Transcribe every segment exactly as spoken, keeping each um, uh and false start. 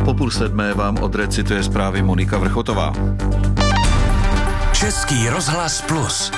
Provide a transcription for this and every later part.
O půl sedmé vám odrecituje zprávy Monika Vrchotová. Český rozhlas Plus.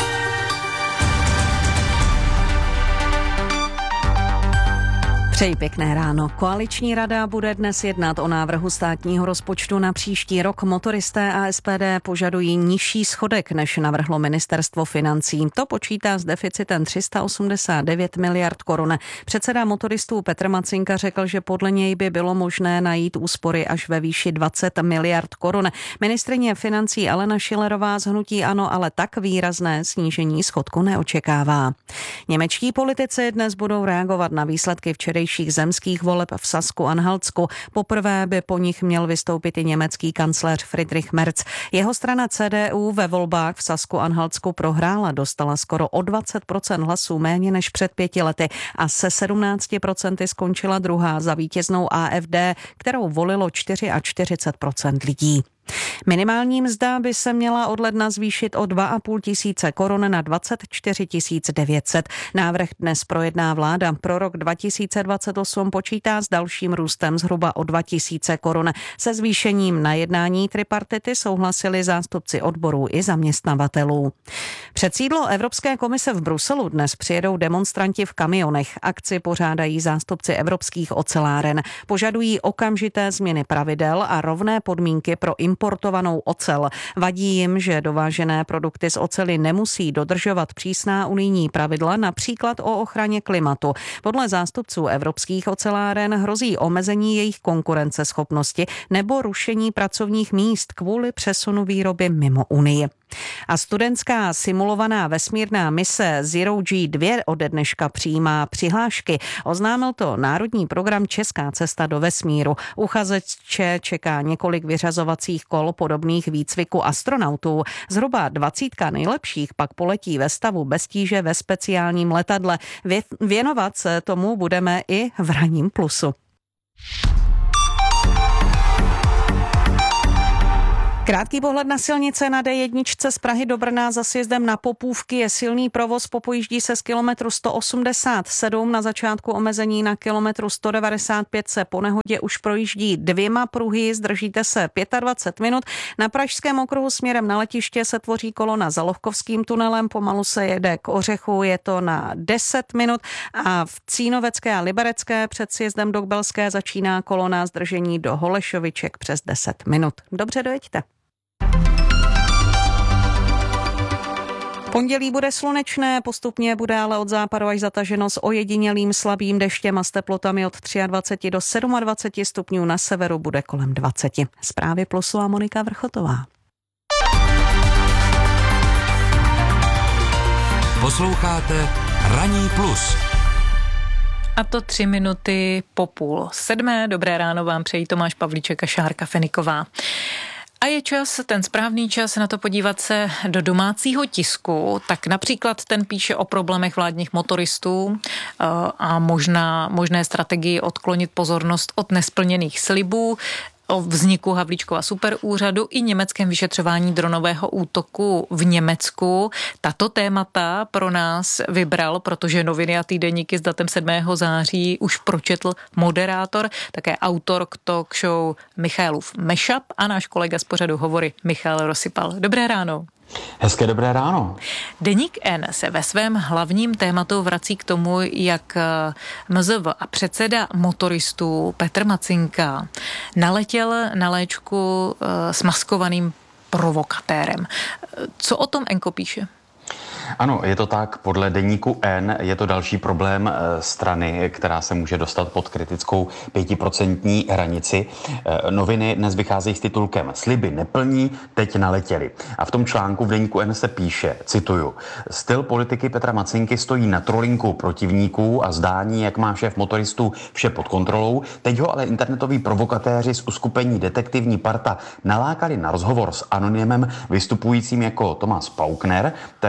Přeji pěkné ráno. Koaliční rada bude dnes jednat o návrhu státního rozpočtu na příští rok. Motoristé a S P D požadují nižší schodek, než navrhlo ministerstvo financí. To počítá s deficitem tři sta osmdesát devět miliard korun. Předseda motoristů Petr Macinka řekl, že podle něj by bylo možné najít úspory až ve výši dvacet miliard korun. Ministryně financí Alena Schillerová z hnutí ANO ale tak výrazné snížení schodku neočekává. Němečtí politici dnes budou reagovat na výsledky včerejších zemských voleb v Sasku-Anhaltsku. Poprvé by po nich měl vystoupit i německý kancléř Friedrich Merz. Jeho strana C D U ve volbách v Sasku-Anhaltsku prohrála, dostala skoro o dvacet procent hlasů méně než před pěti lety a se sedmnácti procenty skončila druhá za vítěznou A F D, kterou volilo čtyřicet čtyři procent lidí. Minimální mzda by se měla od ledna zvýšit o dva a půl tisíce korun na dvacet čtyři tisíc devět set. Návrh dnes projedná vláda. Pro rok dva tisíce dvacet osm počítá s dalším růstem zhruba o dva tisíce korun. Se zvýšením na jednání tripartity souhlasili zástupci odborů i zaměstnavatelů. Před sídlo Evropské komise v Bruselu dnes přijedou demonstranti v kamionech. Akci pořádají zástupci evropských oceláren. Požadují okamžité změny pravidel a rovné podmínky pro importovanou ocel. Vadí jim, že dovážené produkty z oceli nemusí dodržovat přísná unijní pravidla, například o ochraně klimatu. Podle zástupců evropských oceláren hrozí omezení jejich konkurenceschopnosti nebo rušení pracovních míst kvůli přesunu výroby mimo Unii. A studentská simulovaná vesmírná mise Zero G dva ode dneška přijímá přihlášky. Oznámil to národní program Česká cesta do vesmíru. Uchazeče čeká několik vyřazovacích kol podobných výcviku astronautů. Zhruba dvacítka nejlepších pak poletí ve stavu bez tíže ve speciálním letadle. Věnovat se tomu budeme i v ranním plusu. Krátký pohled na silnice na D jedna z Prahy do Brna za sjezdem na Popůvky je silný provoz, popojíždí se z kilometru sto osmdesát sedm, na začátku omezení na kilometru sto devadesát pět se po nehodě už projíždí dvěma pruhy, zdržíte se dvacet pět minut. Na Pražském okruhu směrem na letiště se tvoří kolona za Lohkovským tunelem, pomalu se jede k Ořechu, je to na deset minut a v Cínovecké a Liberecké před sjezdem do Kbelské začíná kolona, zdržení do Holešoviček přes deset minut. Dobře, dojeďte. Pondělí bude slunečné, postupně bude ale od západu až zataženo s ojedinělým slabým deštěm a s teplotami od dvacet tři do dvacet sedm stupňů, na severu bude kolem dvacet. Zprávy Plusu a Monika Vrchotová. Posloucháte Ranní plus. A to tři minuty po půl sedmé. Dobré ráno vám přejí Tomáš Pavlíček a Šárka Feniková. A je čas, ten správný čas na to podívat se do domácího tisku. Tak například ten píše o problémech vládních motoristů a možná, možné strategii odklonit pozornost od nesplněných slibů, o vzniku Havlíčkova superúřadu i německém vyšetřování dronového útoku v Německu. Tato témata pro nás vybral, protože noviny a týdeníky s datem sedmého září už pročetl moderátor, také autor k talk show Michailův Mashup a náš kolega z pořadu Hovory Michal Rosypal. Dobré ráno. Hezké dobré ráno. Deník N se ve svém hlavním tématu vrací k tomu, jak M Z V a předseda motoristů Petr Macinka naletěl na léčku s maskovaným provokatérem. Co o tom Enko píše? Ano, je to tak. Podle deníku N je to další problém strany, která se může dostat pod kritickou pětiprocentní hranici. Noviny dnes vycházejí s titulkem Sliby neplní, teď naletěli. A v tom článku v deníku N se píše, cituju, styl politiky Petra Macinky stojí na trolinku protivníků a zdání, jak má šéf motoristů vše pod kontrolou. Teď ho ale internetoví provokatéři z uskupení Detektivní parta nalákali na rozhovor s anonymem vystupujícím jako Thomas Paukner. Ten kritizuje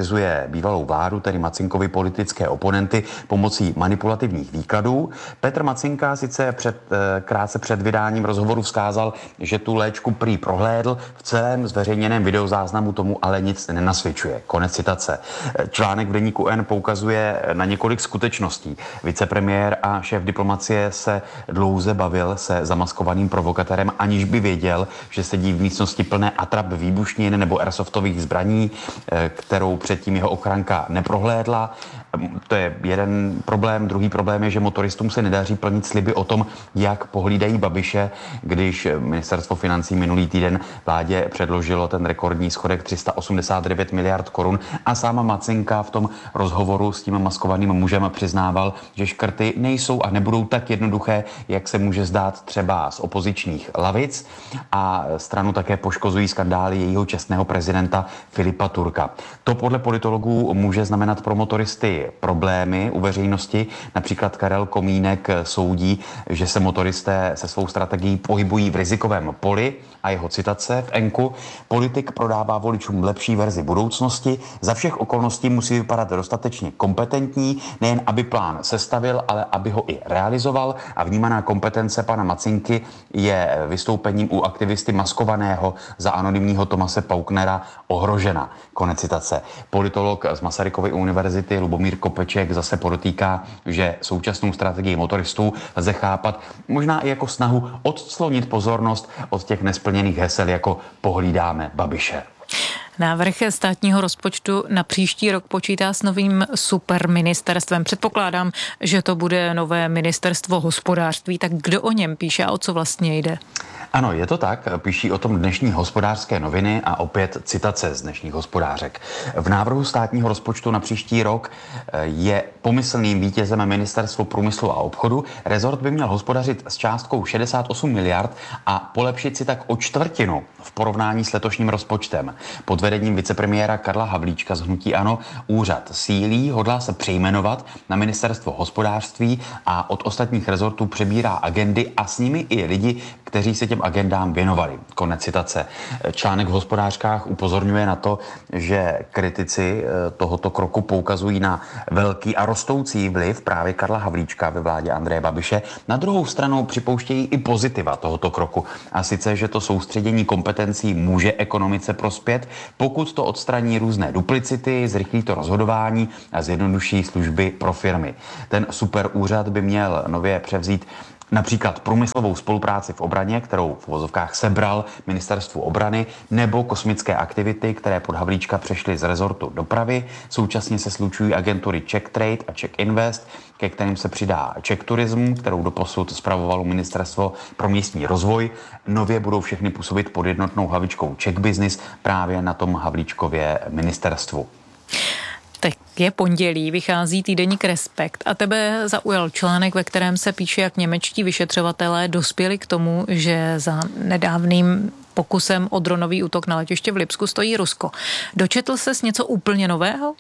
terorizoval bývalou vládu, tedy Macynkovi politické oponenty pomocí manipulativních výkladů. Petr Macinka sice před, krátce před vydáním rozhovoru vzkázal, že tu léčku prý prohlédl, v celém zveřejněném videozáznamu tomu ale nic nenasvědčuje. Konec citace. Článek v deníku N poukazuje na několik skutečností. Vicepremiér a šéf diplomacie se dlouze bavil se zamaskovaným provokatérem, aniž by věděl, že sedí v místnosti plné atrap výbušnin nebo airsoftových zbraní, kterou předtím jeho ochranka neprohlédla. To je jeden problém. Druhý problém je, že motoristům se nedaří plnit sliby o tom, jak pohlídají Babiše, když ministerstvo financí minulý týden vládě předložilo ten rekordní schodek tři sta osmdesát devět miliard korun a sama Macinka v tom rozhovoru s tím maskovaným mužem přiznával, že škrty nejsou a nebudou tak jednoduché, jak se může zdát třeba z opozičních lavic, a stranu také poškozují skandály jejího čestného prezidenta Filipa Turka. To podle politologů může znamenat pro motoristy problémy u veřejnosti. Například Karel Komínek soudí, že se motoristé se svou strategií pohybují v rizikovém poli, a jeho citace v Enku: politik prodává voličům lepší verzi budoucnosti, za všech okolností musí vypadat dostatečně kompetentní, nejen aby plán sestavil, ale aby ho i realizoval, a vnímaná kompetence pana Macinky je vystoupením u aktivisty maskovaného za anonymního Tomase Pauknera ohrožena. Konec citace. Politolog z Masarykovy univerzity Lubomír Kopeček zase podotýká, že současnou strategii motoristů lze chápat možná i jako snahu odclonit pozornost od těch nesplněných hesel, jako pohlídáme Babiše. Návrh státního rozpočtu na příští rok počítá s novým superministerstvem. Předpokládám, že to bude nové ministerstvo hospodářství. Tak kdo o něm píše a o co vlastně jde? Ano, je to tak. Píší o tom dnešní Hospodářské noviny a opět citace z dnešních Hospodářek. V návrhu státního rozpočtu na příští rok je pomyslným vítězem Ministerstvo průmyslu a obchodu. Rezort by měl hospodařit s částkou šedesát osm miliard a polepšit si tak o čtvrtinu v porovnání s letošním rozpočtem. Pod vedením vicepremiéra Karla Havlíčka z hnutí ANO úřad sílí, hodlá se přejmenovat na Ministerstvo hospodářství a od ostatních rezortů přebírá agendy a s nimi i lidi, kteří se těm agendám věnovali. Konec citace. Článek v Hospodářkách upozorňuje na to, že kritici tohoto kroku poukazují na velký a rostoucí vliv právě Karla Havlíčka ve vládě Andreje Babiše. Na druhou stranu připouštějí i pozitiva tohoto kroku. A sice, že to soustředění kompetencí může ekonomice prospět, pokud to odstraní různé duplicity, zrychlí to rozhodování a zjednoduší služby pro firmy. Ten superúřad by měl nově převzít například průmyslovou spolupráci v obraně, kterou v uvozovkách sebral Ministerstvu obrany, nebo kosmické aktivity, které pod Havlíčka přešly z rezortu dopravy. Současně se slučují agentury Czech Trade a Czech Invest, ke kterým se přidá Czech Tourism, kterou doposud spravovalo Ministerstvo pro místní rozvoj. Nově budou všechny působit pod jednotnou hlavičkou Czech Business právě na tom Havlíčkově ministerstvu. Tak je pondělí, vychází týdeník Respekt a tebe zaujal článek, ve kterém se píše, jak němečtí vyšetřovatelé dospěli k tomu, že za nedávným pokusem o dronový útok na letiště v Lipsku stojí Rusko. Dočetl ses něco úplně nového?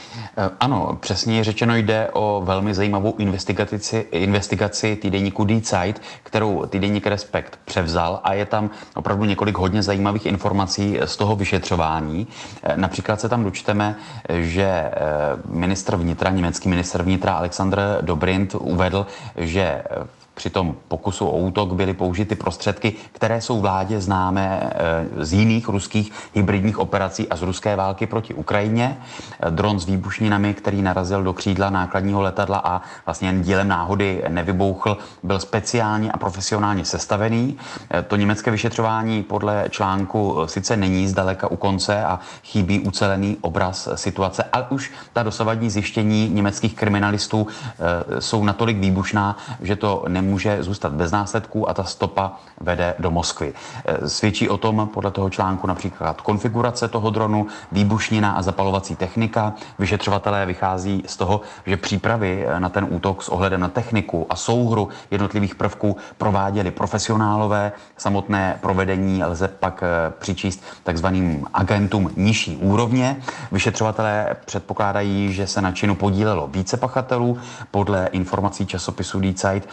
Ano, přesně řečeno jde o velmi zajímavou investigaci, investigaci týdeníku Die Zeit, kterou týdeník Respekt převzal, a je tam opravdu několik hodně zajímavých informací z toho vyšetřování. Například se tam dočteme, že ministr vnitra, německý ministr vnitra Alexander Dobrindt uvedl, že při tom pokusu o útok byly použity prostředky, které jsou vládě známé z jiných ruských hybridních operací a z ruské války proti Ukrajině. Dron s výbušninami, který narazil do křídla nákladního letadla a vlastně jen dílem náhody nevybouchl, byl speciálně a profesionálně sestavený. To německé vyšetřování podle článku sice není zdaleka u konce a chybí ucelený obraz situace, ale už ta dosavadní zjištění německých kriminalistů jsou natolik výbušná, že to nemůže může zůstat bez následků a ta stopa vede do Moskvy. Svědčí o tom podle toho článku například konfigurace toho dronu, výbušnina a zapalovací technika. Vyšetřovatelé vychází z toho, že přípravy na ten útok s ohledem na techniku a souhru jednotlivých prvků prováděli profesionálové. Samotné provedení lze pak přičíst takzvaným agentům nižší úrovně. Vyšetřovatelé předpokládají, že se na činu podílelo více pachatelů. Podle informací časopisu Die Zeit vede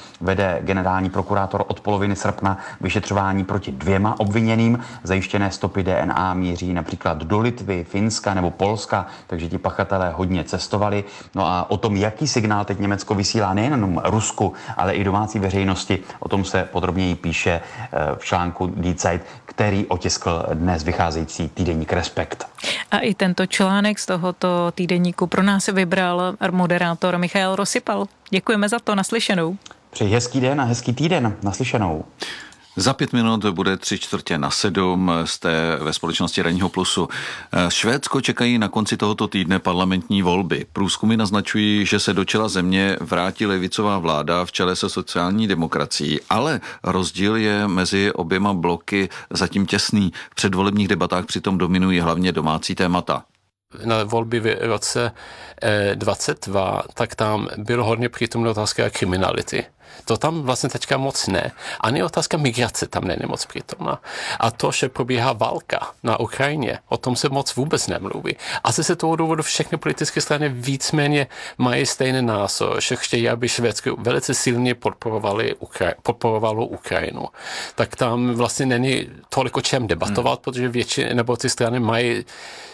vede generální prokurátor od poloviny srpna vyšetřování proti dvěma obviněným. Zajištěné stopy D N A míří například do Litvy, Finska nebo Polska, takže ti pachatelé hodně cestovali. No a o tom, jaký signál teď Německo vysílá nejenom Rusku, ale i domácí veřejnosti, o tom se podrobněji píše v článku Die Zeit, který otiskl dnes vycházející týdeník Respekt. A i tento článek z tohoto týdeníku pro nás vybral moderátor Michael Rosypal. Děkujeme za to, naslyšenou. Přeji hezký den a hezký týden, naslyšenou. Za pět minut bude tři čtvrtě na sedm, jste ve společnosti Ranního plusu. Švédsko čekají na konci tohoto týdne parlamentní volby. Průzkumy naznačují, že se do čela země vrátí levicová vláda v čele se sociální demokracií, ale rozdíl je mezi oběma bloky zatím těsný. V předvolebních debatách přitom dominují hlavně domácí témata. Na volby v roce dvacet dva, tak tam bylo hodně přítomná otázka kriminality. To tam vlastně teďka moc ne. Ani otázka migrace tam není moc přítomná. A to, že probíhá válka na Ukrajině, o tom se moc vůbec nemluví. Asi se toho důvodu všechny politické strany víceméně mají stejný názor, že chtějí, aby Švédsko velice silně podporovali Ukra- podporovalo Ukrajinu. Tak tam vlastně není tolik o čem debatovat, hmm. protože většině, nebo ty strany mají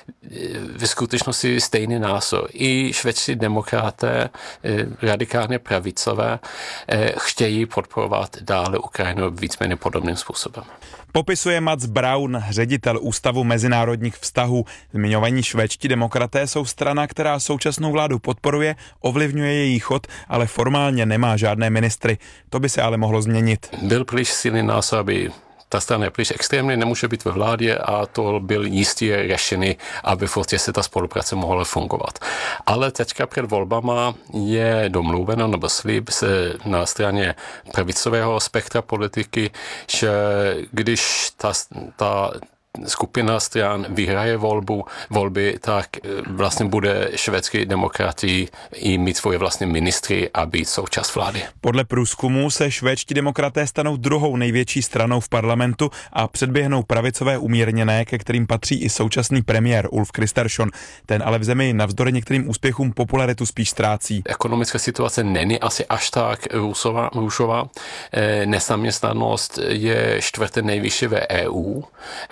ve skutečnosti stejný názor. I švédští demokraté, radikálně pravicové, chtějí podporovat dále Ukrajinu víceméně podobným způsobem. Popisuje Mats Braun, ředitel Ústavu mezinárodních vztahů. Zmiňovaní švédští demokraté jsou strana, která současnou vládu podporuje, ovlivňuje její chod, ale formálně nemá žádné ministry. To by se ale mohlo změnit. Byl příliš silný názor, aby ta strana je příliš extrémně, nemůže být ve vládě a to byl jistě řešený, aby furt se ta spolupráce mohla fungovat. Ale teďka před volbama je domluveno nebo slib se na straně pravicového spektra politiky, že když ta, ta skupina stran vyhraje volbu, volby, tak vlastně bude švédský demokrati i mít svoje vlastní ministry a být součást vlády. Podle průzkumu se švédští demokraté stanou druhou největší stranou v parlamentu a předběhnou pravicové umírněné, ke kterým patří i současný premiér Ulf Kristersson. Ten ale v zemi navzdory některým úspěchům popularitu spíš ztrácí. Ekonomická situace není asi až tak růžová. Nezaměstnanost je čtvrté nejvyšší ve E U.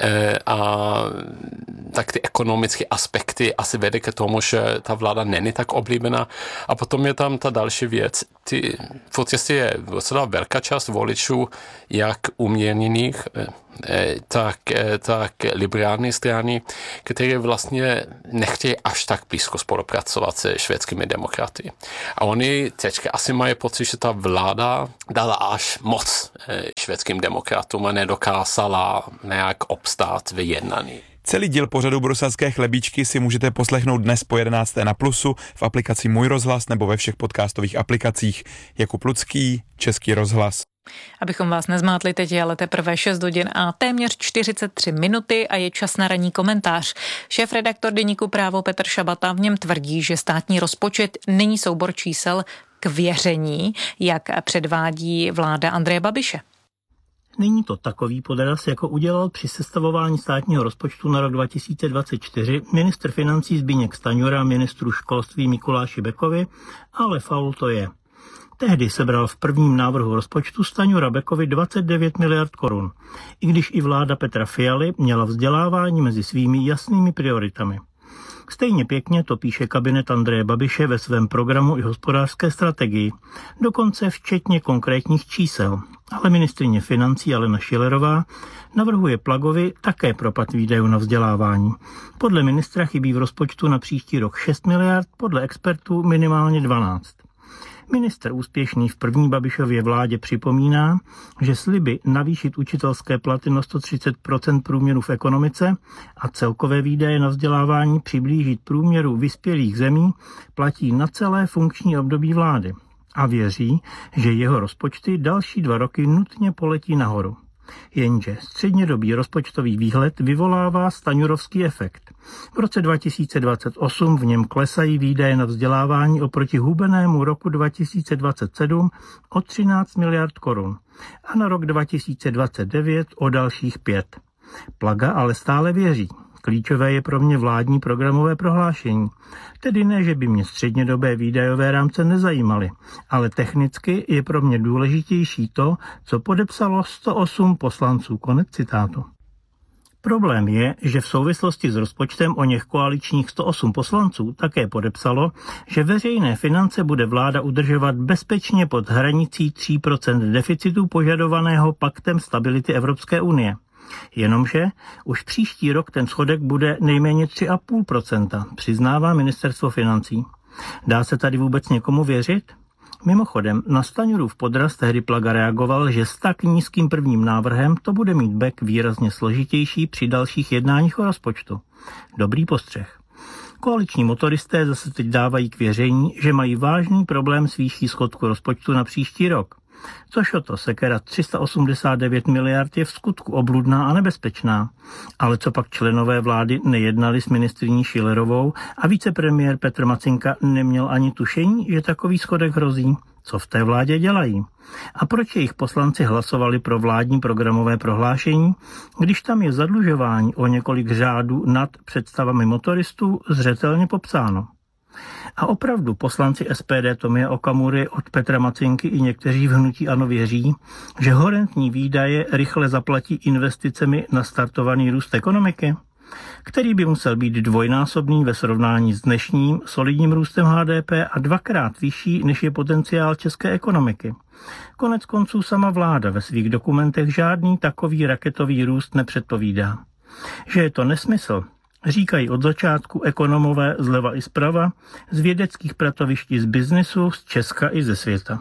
A tak ty ekonomické aspekty asi vede k tomu, že ta vláda není tak oblíbená. A potom je tam ta další věc. Ty, v je docela velká část voličů, jak umírněných, tak, tak liberální strany, které vlastně nechtějí až tak blízko spolupracovat se švédskými demokraty. A oni teďka asi mají pocit, že ta vláda dala až moc švédským demokratům a nedokázala nějak obstát v jednání. Celý díl pořadu Bruselské chlebíčky si můžete poslechnout dnes po jedenácté na Plusu, v aplikaci Můj rozhlas nebo ve všech podcastových aplikacích. Jakub Lucký, Český rozhlas. Abychom vás nezmátli, teď je ale teprve šest hodin a téměř čtyřicet tři minuty a je čas na ranní komentář. Šéfredaktor deníku Právo Petr Šabata v něm tvrdí, že státní rozpočet není soubor čísel k věření, jak předvádí vláda Andreje Babiše. Není to takový podraz, jako udělal při sestavování státního rozpočtu na rok dva tisíce dvacet čtyři ministr financí Zbyněk Stanjura ministru školství Mikuláši Bekovi, ale faul to je. Tehdy sebral v prvním návrhu rozpočtu Stanjura Bekovi dvacet devět miliard korun, i když i vláda Petra Fialy měla vzdělávání mezi svými jasnými prioritami. Stejně pěkně to píše kabinet Andreje Babiše ve svém programu i hospodářské strategii, dokonce včetně konkrétních čísel. Ale ministryně financí Alena Schillerová navrhuje Plagovi také propad výdajů na vzdělávání. Podle ministra chybí v rozpočtu na příští rok šest miliard, podle expertů minimálně dvanáct. Ministr úspěšný v první Babišově vládě připomíná, že sliby navýšit učitelské platy na sto třicet procent průměru v ekonomice a celkové výdaje na vzdělávání přiblížit průměru vyspělých zemí platí na celé funkční období vlády. A věří, že jeho rozpočty další dva roky nutně poletí nahoru. Jenže střednědobý rozpočtový výhled vyvolává staňurovský efekt. V roce dva tisíce dvacet osm v něm klesají výdaje na vzdělávání oproti hubenému roku dva tisíce dvacet sedm o třináct miliard korun a na rok dva tisíce dvacet devět o dalších pět. Plaga ale stále věří. klíčové je pro mě vládní programové prohlášení. Tedy ne, že by mě střednědobé výdajové rámce nezajímaly, ale technicky je pro mě důležitější to, co podepsalo sto osm poslanců. Konec citátu. Problém je, že v souvislosti s rozpočtem o něch koaličních sto osm poslanců také podepsalo, že veřejné finance bude vláda udržovat bezpečně pod hranicí tří procent deficitu požadovaného Paktem stability Evropské unie. Jenomže už příští rok ten schodek bude nejméně tři celá pět procenta, přiznává ministerstvo financí. Dá se tady vůbec někomu věřit? Mimochodem, na Stanjurův podraz tehdy Plaga reagoval, že s tak nízkým prvním návrhem to bude mít Bek výrazně složitější při dalších jednáních o rozpočtu. Dobrý postřeh. Koaliční motoristé zase teď dávají k věření, že mají vážný problém s výší schodku rozpočtu na příští rok. Což o to sekera tři sta osmdesát devět miliard je v skutku obludná a nebezpečná. Ale co pak členové vlády nejednali s ministryní Schillerovou a vicepremiér Petr Macinka neměl ani tušení, že takový schodek hrozí? Co v té vládě dělají? A proč jejich poslanci hlasovali pro vládní programové prohlášení, když tam je zadlužování o několik řádů nad představami motoristů zřetelně popsáno? A opravdu poslanci S P D Tomia Okamury od Petra Macinky i někteří v hnutí ANO věří, že horentní výdaje rychle zaplatí investicemi na startovaný růst ekonomiky, který by musel být dvojnásobný ve srovnání s dnešním solidním růstem H D P a dvakrát vyšší, než je potenciál české ekonomiky. Konec konců sama vláda ve svých dokumentech žádný takový raketový růst nepředpovídá. Že je to nesmysl, říkají od začátku ekonomové zleva i zprava, z vědeckých pracovišť z biznesu, z Česka i ze světa.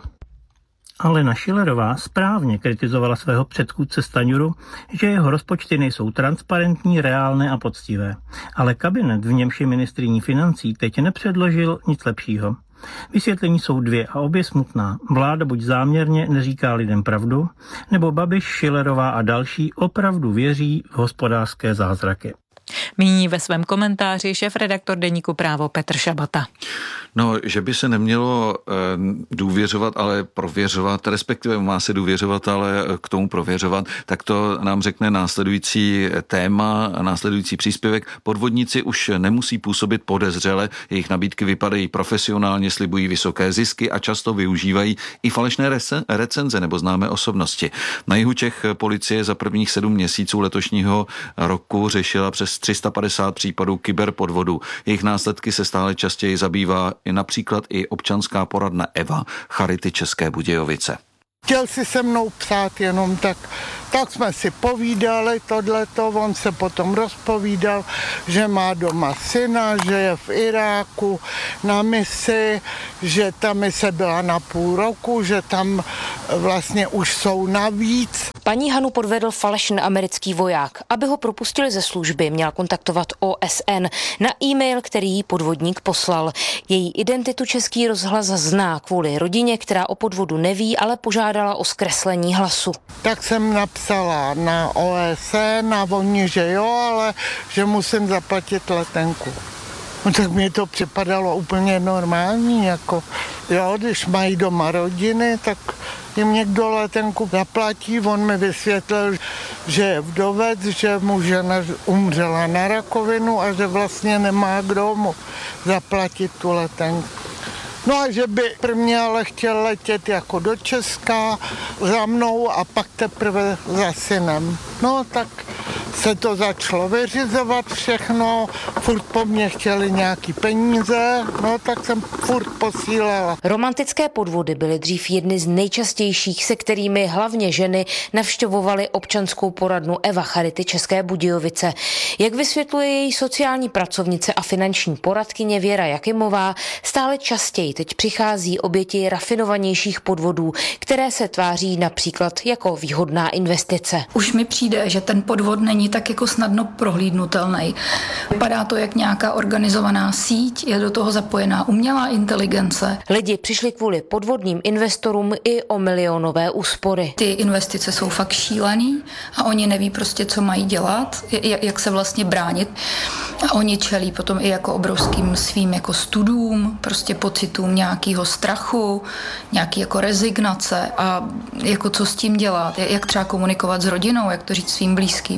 Alena Schillerová správně kritizovala svého předchůdce Stanjuru, že jeho rozpočty nejsou transparentní, reálné a poctivé. Ale kabinet, v němž je ministryní financí, teď nepředložil nic lepšího. Vysvětlení jsou dvě a obě smutná. Vláda buď záměrně neříká lidem pravdu, nebo Babiš, Schillerová a další opravdu věří v hospodářské zázraky. Míní ve svém komentáři šéfredaktor deníku Právo Petr Šabata. No, že by se nemělo e, důvěřovat, ale prověřovat, respektive má se důvěřovat, ale k tomu prověřovat, tak to nám řekne následující téma, následující příspěvek. Podvodníci už nemusí působit podezřele, jejich nabídky vypadají profesionálně, slibují vysoké zisky a často využívají i falešné recenze nebo známé osobnosti. Na jihu Čech policie za prvních sedm měsíců letošního roku řešila přes tři sta padesát případů kyberpodvodu. Jejich následky se stále častěji zabývá i například i občanská poradna Eva Charity České Budějovice. Chtěl si se mnou psát jenom tak, tak jsme si povídali tohleto, on se potom rozpovídal, že má doma syna, že je v Iráku na misi, že ta mise byla na půl roku, že tam vlastně už jsou navíc. Paní Hanu podvedl falešný americký voják. Aby ho propustili ze služby, měla kontaktovat O S N na e-mail, který jí podvodník poslal. Její identitu Český rozhlas zná kvůli rodině, která o podvodu neví, ale požádala o zkreslení hlasu. Tak jsem napsala na O S N a oni, že jo, ale že musím zaplatit letenku. No tak mi to připadalo úplně normální, jako jo, když mají doma rodiny, tak jim někdo letenku zaplatí. On mi vysvětlil, že je vdovec, že mu žena umřela na rakovinu a že vlastně nemá kdo mu zaplatit tu letenku. No a že by prvně ale chtěl letět jako do Česka za mnou a pak teprve za synem. No tak se to začalo vyřizovat všechno, furt po mně chtěli nějaký peníze, no tak jsem furt posílala. Romantické podvody byly dřív jedny z nejčastějších, se kterými hlavně ženy navštěvovaly občanskou poradnu Eva Charity České Budějovice. Jak vysvětluje její sociální pracovnice a finanční poradkyně Věra Jakimová, stále častěji teď přichází oběti rafinovanějších podvodů, které se tváří například jako výhodná investice. Už mi přijde, že ten podvod není tak jako snadno prohlídnutelný. Vypadá to jak nějaká organizovaná síť, je do toho zapojená umělá inteligence. Lidi přišli kvůli podvodným investorům i o milionové úspory. Ty investice jsou fakt šílený a oni neví prostě, co mají dělat, jak se vlastně bránit. A oni čelí potom i jako obrovským svým jako studům, prostě pocitům nějakého strachu, nějaký jako rezignace a jako co s tím dělat, jak třeba komunikovat s rodinou, jak to říct svým blízkým, je prostě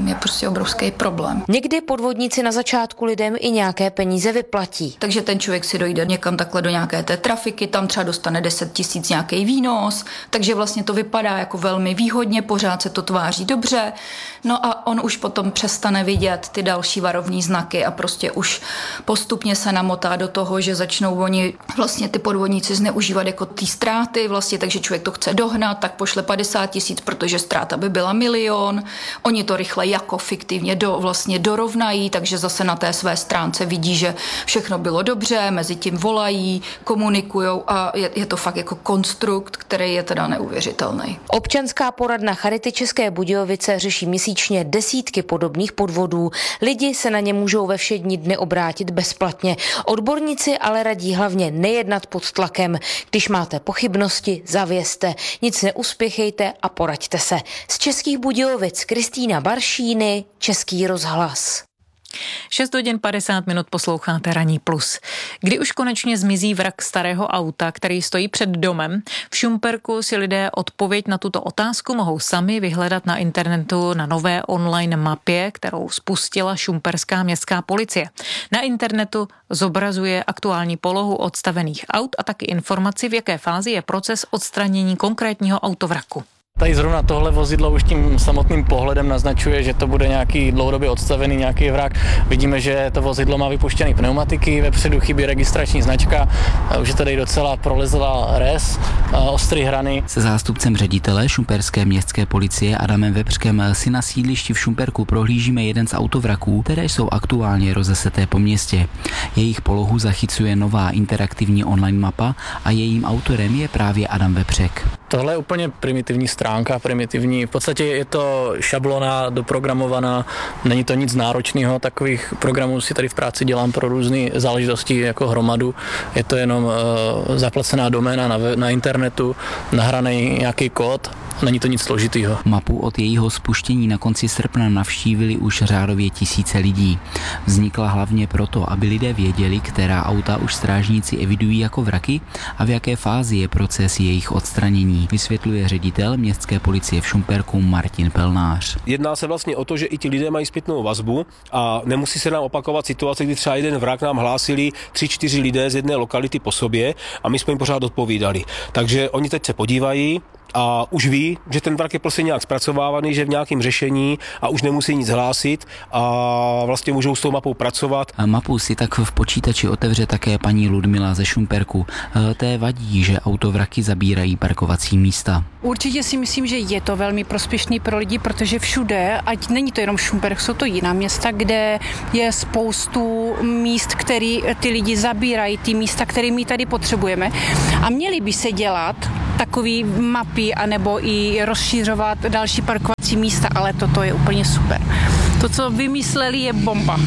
obrovský problém. Někdy podvodníci na začátku lidem i nějaké peníze vyplatí. Takže ten člověk si dojde někam takhle do nějaké té trafiky, tam třeba dostane deset tisíc nějaký výnos, takže vlastně to vypadá jako velmi výhodně, pořád se to tváří dobře, no a on už potom přestane vidět ty další varovní znaky a prostě už postupně se namotá do toho, že začnou oni vlastně ty podvodníci zneužívat jako ty ztráty, vlastně, takže člověk to chce dohnat, tak pošle padesát tisíc, protože ztráta by byla milion, oni to rychle jako fiktivně do, vlastně dorovnají, takže zase na té své stránce vidí, že všechno bylo dobře, mezi tím volají, komunikujou a je, je to fakt jako konstrukt, který je teda neuvěřitelný. Občanská poradna Charity České Budějovice řeší měsíčně desítky podobných podvodů. Lidi se na ně můžou ve všední dny obrátit bezplatně. Odborníci ale radí hlavně nejednat pod tlakem. Když máte pochybnosti, zavězte, nic neuspěchejte a poraďte se. Z Českých Budějovic Kristýna Baršíny, Český rozhlas. šest hodin padesát minut posloucháte Ranní plus. Kdy už konečně zmizí vrak starého auta, který stojí před domem? V Šumperku si lidé odpověď na tuto otázku mohou sami vyhledat na internetu na nové online mapě, kterou spustila šumperská městská policie. Na internetu zobrazuje aktuální polohu odstavených aut a taky informaci, v jaké fázi je proces odstranění konkrétního autovraku. Tady zrovna tohle vozidlo už tím samotným pohledem naznačuje, že to bude nějaký dlouhodobě odstavený nějaký vrak. Vidíme, že to vozidlo má vypuštěné pneumatiky, vepředu chybí registrační značka, už je tady docela prolezlá res, ostrý hrany. Se zástupcem ředitele šumperské městské policie Adamem Vepřkem si na sídlišti v Šumperku prohlížíme jeden z autovraků, které jsou aktuálně rozeseté po městě. Jejich polohu zachycuje nová interaktivní online mapa a jejím autorem je právě Adam Vepřek. Tohle je úplně primitivní stránka, primitivní. V podstatě je to šablona doprogramovaná, není to nic náročného, takových programů si tady v práci dělám pro různé záležitosti jako hromadu. Je to jenom uh, zaplacená doména na, na internetu, nahraný nějaký kód, není to nic složitýho. Mapu od jejího spuštění na konci srpna navštívili už řádově tisíce lidí. Vznikla hlavně proto, aby lidé věděli, která auta už strážníci evidují jako vraky a v jaké fázi je proces jejich odstranění, vysvětluje ředitel městské policie v Šumperku Martin Pelnář. Jedná se vlastně o to, že i ti lidé mají zpětnou vazbu a nemusí se nám opakovat situace, kdy třeba jeden vrak nám hlásili tři, čtyři lidé z jedné lokality po sobě a my jsme jim pořád odpovídali. Takže oni teď se podívají a už ví, že ten vrak je prostě nějak zpracovávaný, že v nějakém řešení a už nemusí nic hlásit a vlastně můžou s tou mapou pracovat. A mapu si tak v počítači otevře také paní Ludmila ze Šumperku. Té vadí, že autovraky zabírají parkovací místa. Určitě si myslím, že je to velmi prospěšný pro lidi, protože všude, ať není to jenom Šumperk, jsou to jiná města, kde je spoustu míst, které ty lidi zabírají, ty místa, které my tady potřebujeme. A měly by se dělat takový mapy, anebo i rozšířovat další parkovací místa, ale toto je úplně super. To, co vymysleli, je bomba.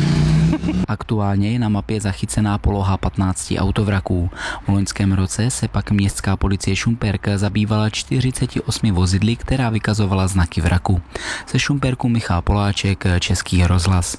Aktuálně je na mapě zachycená poloha patnácti autovraků. V loňském roce se pak městská policie Šumperk zabývala čtyřiceti osmi vozidly, která vykazovala znaky vraku. Ze Šumperku Michal Poláček, Český rozhlas.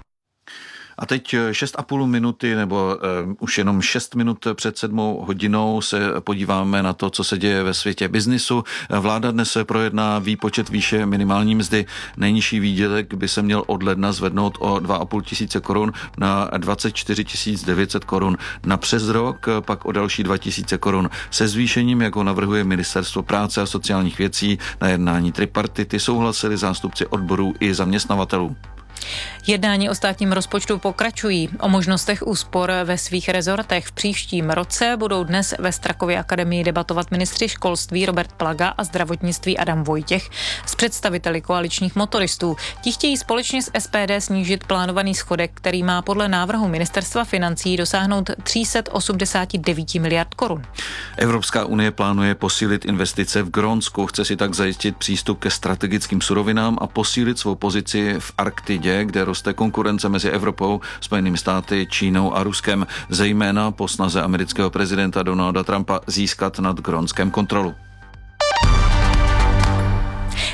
A teď šest a půl minuty, nebo uh, už jenom šest minut před sedmou hodinou se podíváme na to, co se děje ve světě biznisu. Vláda dnes projedná výpočet výše minimální mzdy. Nejnižší výdělek by se měl od ledna zvednout o dva a půl tisíce korun na dvacet čtyři tisíc devět set korun. Na přes rok pak o další dva tisíce korun. Se zvýšením, jak ho navrhuje Ministerstvo práce a sociálních věcí, na jednání tripartity souhlasili zástupci odborů i zaměstnavatelů. Jednání o státním rozpočtu pokračují. O možnostech úspor ve svých rezortech v příštím roce budou dnes ve Strakově akademii debatovat ministři školství Robert Plaga a zdravotnictví Adam Vojtěch s představiteli koaličních motoristů. Ti chtějí společně s S P D snížit plánovaný schodek, který má podle návrhu Ministerstva financí dosáhnout tři sta osmdesát devět miliard korun. Evropská unie plánuje posílit investice v Grónsku, chce si tak zajistit přístup ke strategickým surovinám a posílit svou pozici v Arktidě, kde roste konkurence mezi Evropou, Spojenými státy, Čínou a Ruskem, zejména po snaze amerického prezidenta Donalda Trumpa získat nad Grónskem kontrolu.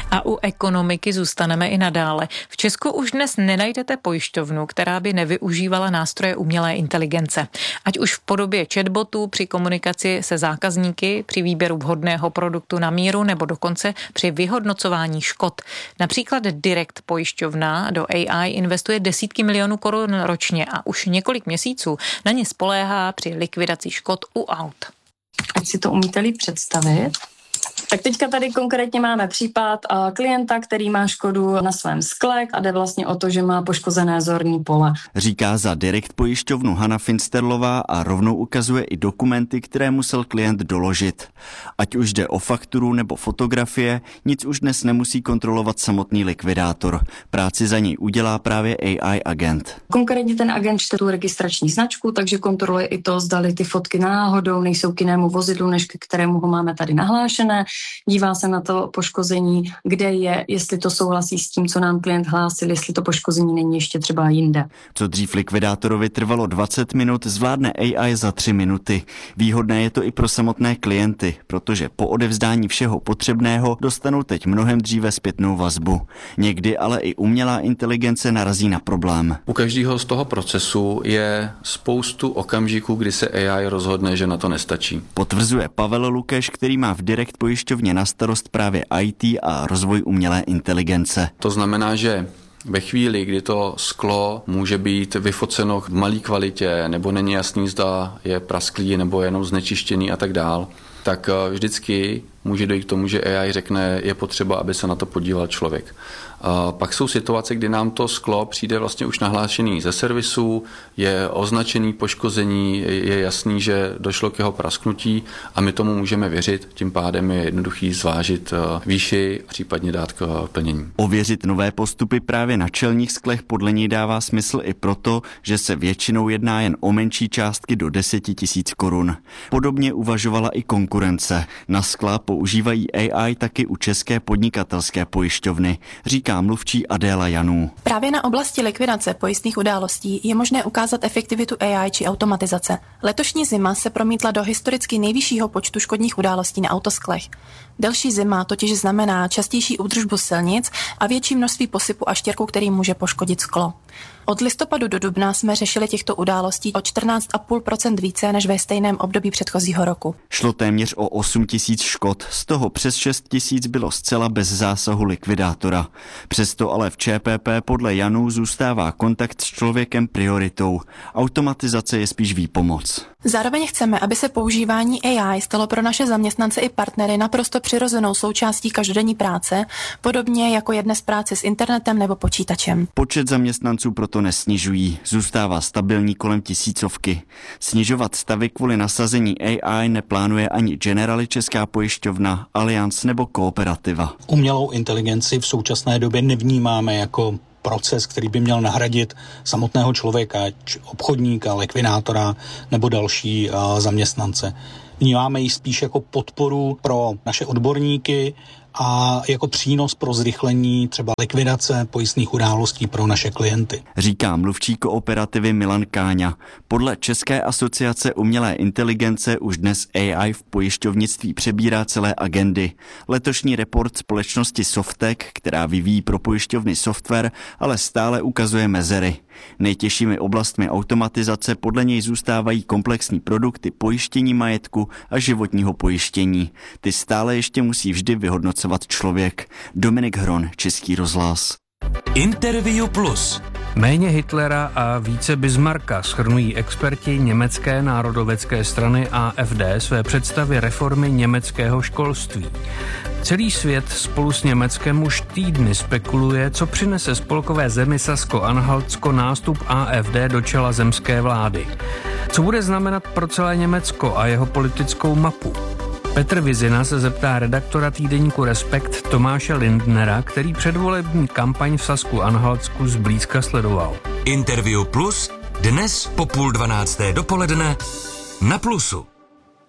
A u ekonomiky zůstaneme i nadále. V Česku už dnes nenajdete pojišťovnu, která by nevyužívala nástroje umělé inteligence. Ať už v podobě chatbotů při komunikaci se zákazníky, při výběru vhodného produktu na míru nebo dokonce při vyhodnocování škod. Například Direct pojišťovna do A I investuje desítky milionů korun ročně a už několik měsíců na ně spoléhá při likvidaci škod u aut. Ať si to umíte líp představit. Tak teďka tady konkrétně máme případ klienta, který má škodu na svém skle a jde vlastně o to, že má poškozené zorní pole. Říká za Direct pojišťovnu Hana Finsterlová a rovnou ukazuje i dokumenty, které musel klient doložit. Ať už jde o fakturu nebo fotografie, nic už dnes nemusí kontrolovat samotný likvidátor. Práci za něj udělá právě A I agent. Konkrétně ten agent čte tu registrační značku, takže kontroluje i to, zdali ty fotky náhodou nejsou k jinému vozidlu, než k kterému ho máme tady nahlášené. Dívá se na to poškození, kde je, jestli to souhlasí s tím, co nám klient hlásil, jestli to poškození není ještě třeba jinde. Co dřív likvidátorovi trvalo dvacet minut, zvládne A I za tři minuty. Výhodné je to i pro samotné klienty, protože po odevzdání všeho potřebného dostanou teď mnohem dříve zpětnou vazbu. Někdy ale i umělá inteligence narazí na problém. U každého z toho procesu je spoustu okamžiků, kdy se A I rozhodne, že na to nestačí. Potvrzuje Pavel Lukeš, který má v Direct pojišťovně na starost právě I T a rozvoj umělé inteligence. To znamená, že ve chvíli, kdy to sklo může být vyfoceno v malé kvalitě, nebo není jasný, zda je prasklý, nebo jenom znečištěný a tak dál, tak vždycky může dojít k tomu, že A I řekne, je potřeba, aby se na to podíval člověk. A pak jsou situace, kdy nám to sklo přijde vlastně už nahlášený ze servisu, je označený poškození, je jasný, že došlo k jeho prasknutí a my tomu můžeme věřit, tím pádem je jednoduchý zvážit výši a případně dát k plnění. Ověřit nové postupy právě na čelních sklech podle něj dává smysl i proto, že se většinou jedná jen o menší částky do deset tisíc korun. Podobně uvažovala i konkurence. Na skla používají A I taky u České podnikatelské pojišťovny, říká mluvčí Adéla Janů. Právě na oblasti likvidace pojistných událostí je možné ukázat efektivitu A I či automatizace. Letošní zima se promítla do historicky nejvyššího počtu škodních událostí na autosklech. Delší zima totiž znamená častější údržbu silnic a větší množství posypu a štěrku, který může poškodit sklo. Od listopadu do dubna jsme řešili těchto událostí o čtrnáct celá pět procenta více než ve stejném období předchozího roku. Šlo téměř o osm tisíc škod, z toho přes šest tisíc bylo zcela bez zásahu likvidátora. Přesto ale v Č P P podle Janů zůstává kontakt s člověkem prioritou. Automatizace je spíš výpomoc. Zároveň chceme, aby se používání A I stalo pro naše zaměstnance i partnery naprosto přirozenou součástí každodenní práce, podobně jako je dnes práce s internetem nebo počítačem. Počet zaměstnanců proto nesnižují, zůstává stabilní kolem tisícovky. Snižovat stavy kvůli nasazení A I neplánuje ani Generali Česká pojišťovna, Allianz nebo Kooperativa. Umělou inteligenci v současné době nevnímáme jako proces, který by měl nahradit samotného člověka, obchodníka, likvidátora nebo další uh, zaměstnance. Vnímáme ji spíš jako podporu pro naše odborníky a jako přínos pro zrychlení třeba likvidace pojistných událostí pro naše klienty. Říká mluvčí Kooperativy Milan Káňa. Podle České asociace umělé inteligence už dnes A I v pojišťovnictví přebírá celé agendy. Letošní report společnosti Softec, která vyvíjí pro pojišťovny software, ale stále ukazuje mezery. Nejtěžšími oblastmi automatizace podle něj zůstávají komplexní produkty pojištění majetku a životního pojištění. Ty stále ještě musí vždy vyhodnocovat člověk. Dominik Hron, Český rozhlas. Interview Plus. Méně Hitlera a více Bismarcka shrnují experti německé národovecké strany A F D své představy reformy německého školství. Celý svět spolu s Německem už týdny spekuluje, co přinese spolkové zemi Sasko-Anhaltsko nástup A F D do čela zemské vlády. Co bude znamenat pro celé Německo a jeho politickou mapu? Petr Vizina se zeptá redaktora týdeníku Respekt Tomáše Lindnera, který předvolební kampaň v Sasku-Anhaltsku zblízka sledoval. Interview Plus dnes po půl dvanácté dopoledne na Plusu.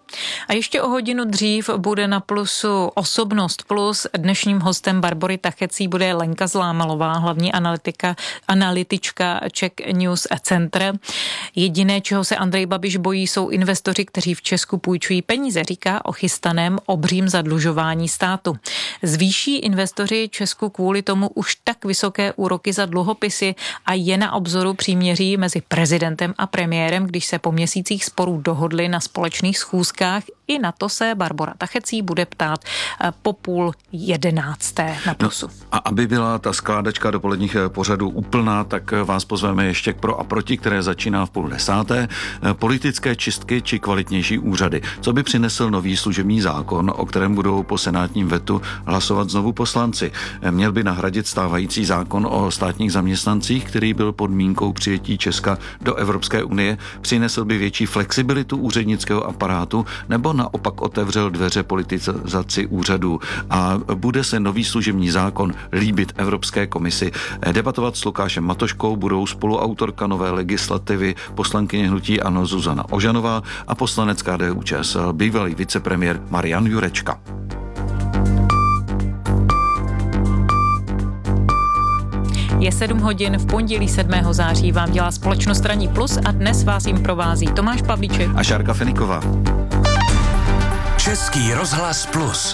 A ještě o hodinu dřív bude na Plusu Osobnost Plus. Dnešním hostem Barbory Tachecí bude Lenka Zlámalová, hlavní analytika, analytička Czech News Center. Jediné, čeho se Andrej Babiš bojí, jsou investoři, kteří v Česku půjčují peníze, říká o chystaném obřím zadlužování státu. Zvýší investoři Česku kvůli tomu už tak vysoké úroky za dluhopisy a je na obzoru příměří mezi prezidentem a premiérem, když se po měsících sporů dohodli na společných schůzkách. I na to se Barbora Tachecí bude ptát po půl jedenácté na Plusu. No, a aby byla ta skládačka dopoledních pořadů úplná, tak vás pozveme ještě k pro a proti, které začíná v půl desáté. Politické čistky či kvalitnější úřady. Co by přinesl nový služební zákon, o kterém budou po senátním vetu hlasovat znovu poslanci? Měl by nahradit stávající zákon o státních zaměstnancích, který byl podmínkou přijetí Česka do Evropské unie. Přinesl by větší flexibilitu úřednického aparátu nebo naopak otevřel dveře politizaci úřadů a bude se nový služební zákon líbit Evropské komisi. Debatovat s Lukášem Matoškou budou spoluautorka nové legislativy poslankyně hnutí ANO Zuzana Ožanová a poslanec K D U Č S L bývalý vicepremiér Marian Jurečka. Je sedm hodin, v pondělí sedmého září vám dělá společnost Ranní Plus a dnes vás jim provází Tomáš Pavlíček a Šárka Feniková. Český rozhlas Plus.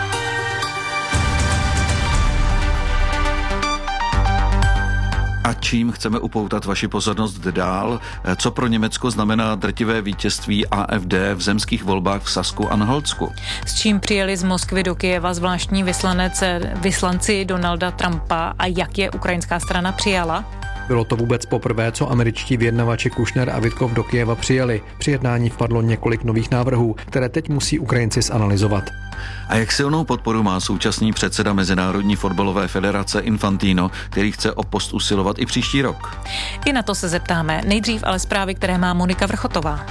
A čím chceme upoutat vaši pozornost dál? Co pro Německo znamená drtivé vítězství A F D v zemských volbách v Sasku-Anhaltsku? S čím přijeli z Moskvy do Kyjeva zvláštní vyslanec, vyslanci Donalda Trumpa a jak je ukrajinská strana přijala? Bylo to vůbec poprvé, co američtí vyjednavači Kušner a Witkov do Kyjeva přijeli. Při jednání vpadlo několik nových návrhů, které teď musí Ukrajinci zanalyzovat. A jak silnou podporu má současný předseda Mezinárodní fotbalové federace Infantino, který chce o post usilovat i příští rok? I na to se zeptáme. Nejdřív ale zprávy, které má Monika Vrchotová.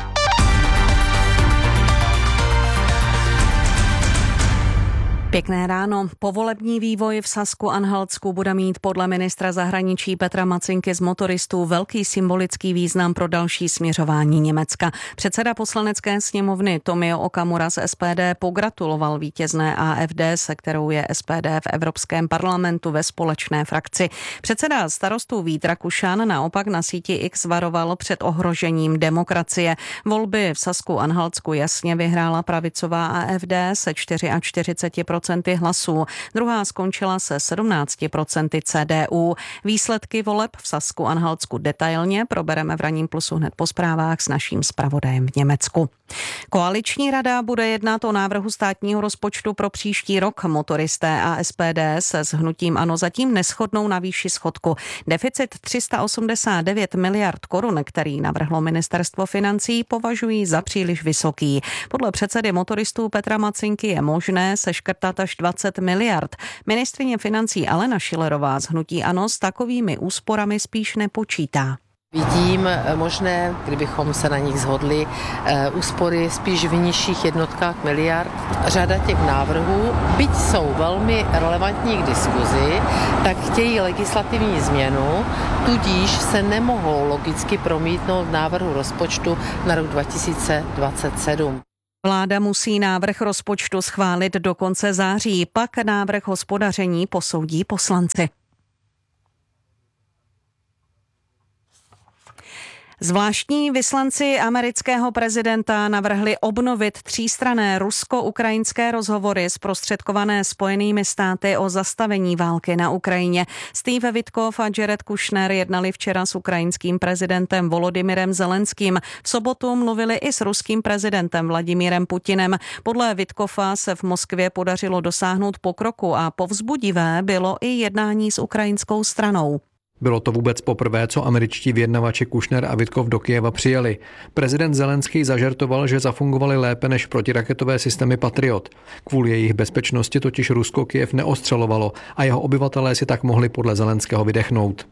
Pěkné ráno. Povolební vývoj v Sasku-Anhaltsku bude mít podle ministra zahraničí Petra Macinky z motoristů velký symbolický význam pro další směřování Německa. Předseda poslanecké sněmovny Tomio Okamura z S P D pogratuloval vítězné A F D, se kterou je S P D v Evropském parlamentu ve společné frakci. Předseda starostů Vít Rakušan naopak na síti X varoval před ohrožením demokracie. Volby v Sasku-Anhaltsku jasně vyhrála pravicová A F D se čtyřicet čtyři procent hlasů. Druhá skončila se sedmnáct procent C D U. Výsledky voleb v Sasku-Anhaltsku detailně probereme v Ranním Plusu hned po zprávách s naším zpravodajem v Německu. Koaliční rada bude jednat o návrhu státního rozpočtu pro příští rok. Motoristé a S P D se s hnutím ANO zatím neshodnou na výši schodku. Deficit tři sta osmdesát devět miliard korun, který navrhlo ministerstvo financí, považují za příliš vysoký. Podle předsedy motoristů Petra Macinky je možné seškrtat až dvacet miliard. Ministryně financí Alena Schillerová z hnutí ANO s takovými úsporami spíš nepočítá. Vidím možné, kdybychom se na nich shodli, úspory spíš v nižších jednotkách miliard. Řada těch návrhů, byť jsou velmi relevantní k diskuzi, tak chtějí legislativní změnu, tudíž se nemohou logicky promítnout v návrhu rozpočtu na rok dva tisíce dvacet sedm. Vláda musí návrh rozpočtu schválit do konce září, pak návrh hospodaření posoudí poslanci. Zvláštní vyslanci amerického prezidenta navrhli obnovit třístranné rusko-ukrajinské rozhovory zprostředkované Spojenými státy o zastavení války na Ukrajině. Steve Witkov a Jared Kushner jednali včera s ukrajinským prezidentem Volodymyrem Zelenským. V sobotu mluvili i s ruským prezidentem Vladimírem Putinem. Podle Witkova se v Moskvě podařilo dosáhnout pokroku a povzbudivé bylo i jednání s ukrajinskou stranou. Bylo to vůbec poprvé, co američtí vyjednavači Kušner a Witkov do Kyjeva přijeli. Prezident Zelenský zažertoval, že zafungovaly lépe než protiraketové systémy Patriot. Kvůli jejich bezpečnosti totiž Rusko Kyjev neostřelovalo a jeho obyvatelé si tak mohli podle Zelenského vydechnout.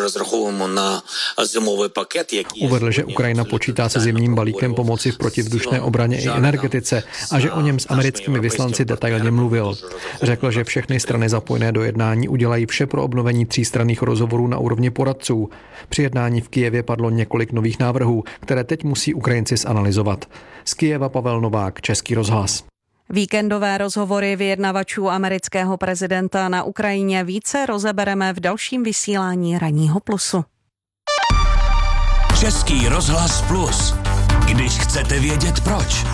Uvedl, že Ukrajina počítá se zimním balíkem pomoci v protivzdušné obraně i energetice a že o něm s americkými vyslanci detailně mluvil. Řekl, že všechny strany zapojené do jednání udělají vše pro obnovení třístranných rozhovorů na úrovni poradců. Při jednání v Kyjevě padlo několik nových návrhů, které teď musí Ukrajinci zanalyzovat. Z Kyjeva Pavel Novák, Český rozhlas. Víkendové rozhovory vyjednavačů amerického prezidenta na Ukrajině více rozebereme v dalším vysílání Ranního plusu. Český rozhlas plus. Když chcete vědět proč.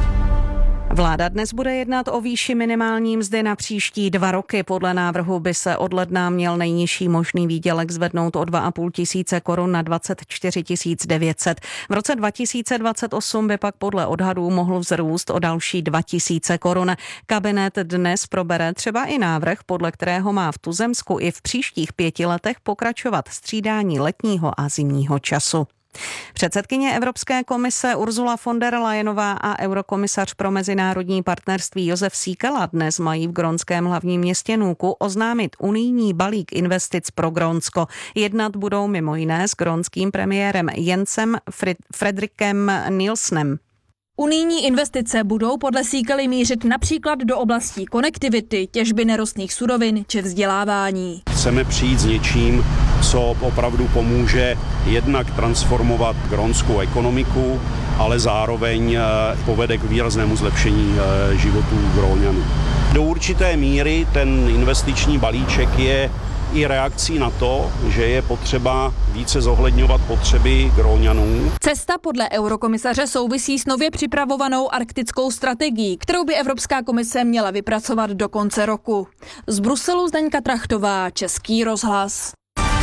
Vláda dnes bude jednat o výši minimální mzdy na příští dva roky. Podle návrhu by se od ledna měl nejnižší možný výdělek zvednout o dva a půl tisíce korun na dvacet čtyři tisíc devět set. V roce dva tisíce dvacet osm by pak podle odhadů mohl vzrůst o další dva tisíce korun. Kabinet dnes probere třeba i návrh, podle kterého má v tuzemsku i v příštích pěti letech pokračovat střídání letního a zimního času. Předsedkyně Evropské komise Ursula von der Leyenová a eurokomisař pro mezinárodní partnerství Josef Síkela dnes mají v grónském hlavním městě Nuuku oznámit unijní balík investic pro Grónsko. Jednat budou mimo jiné s grónským premiérem Jensem Fredrikem Nielsenem. Unijní investice budou podle Síkely mířit například do oblastí konektivity, těžby nerostných surovin či vzdělávání. Chceme přijít s něčím, co opravdu pomůže jednak transformovat grónskou ekonomiku, ale zároveň povede k výraznému zlepšení životů Gróňanů. Do určité míry ten investiční balíček je i reakcí na to, že je potřeba více zohledňovat potřeby Gróňanů. Cesta podle eurokomisaře souvisí s nově připravovanou arktickou strategií, kterou by Evropská komise měla vypracovat do konce roku. Z Bruselu Zdeňka Trachtová, Český rozhlas.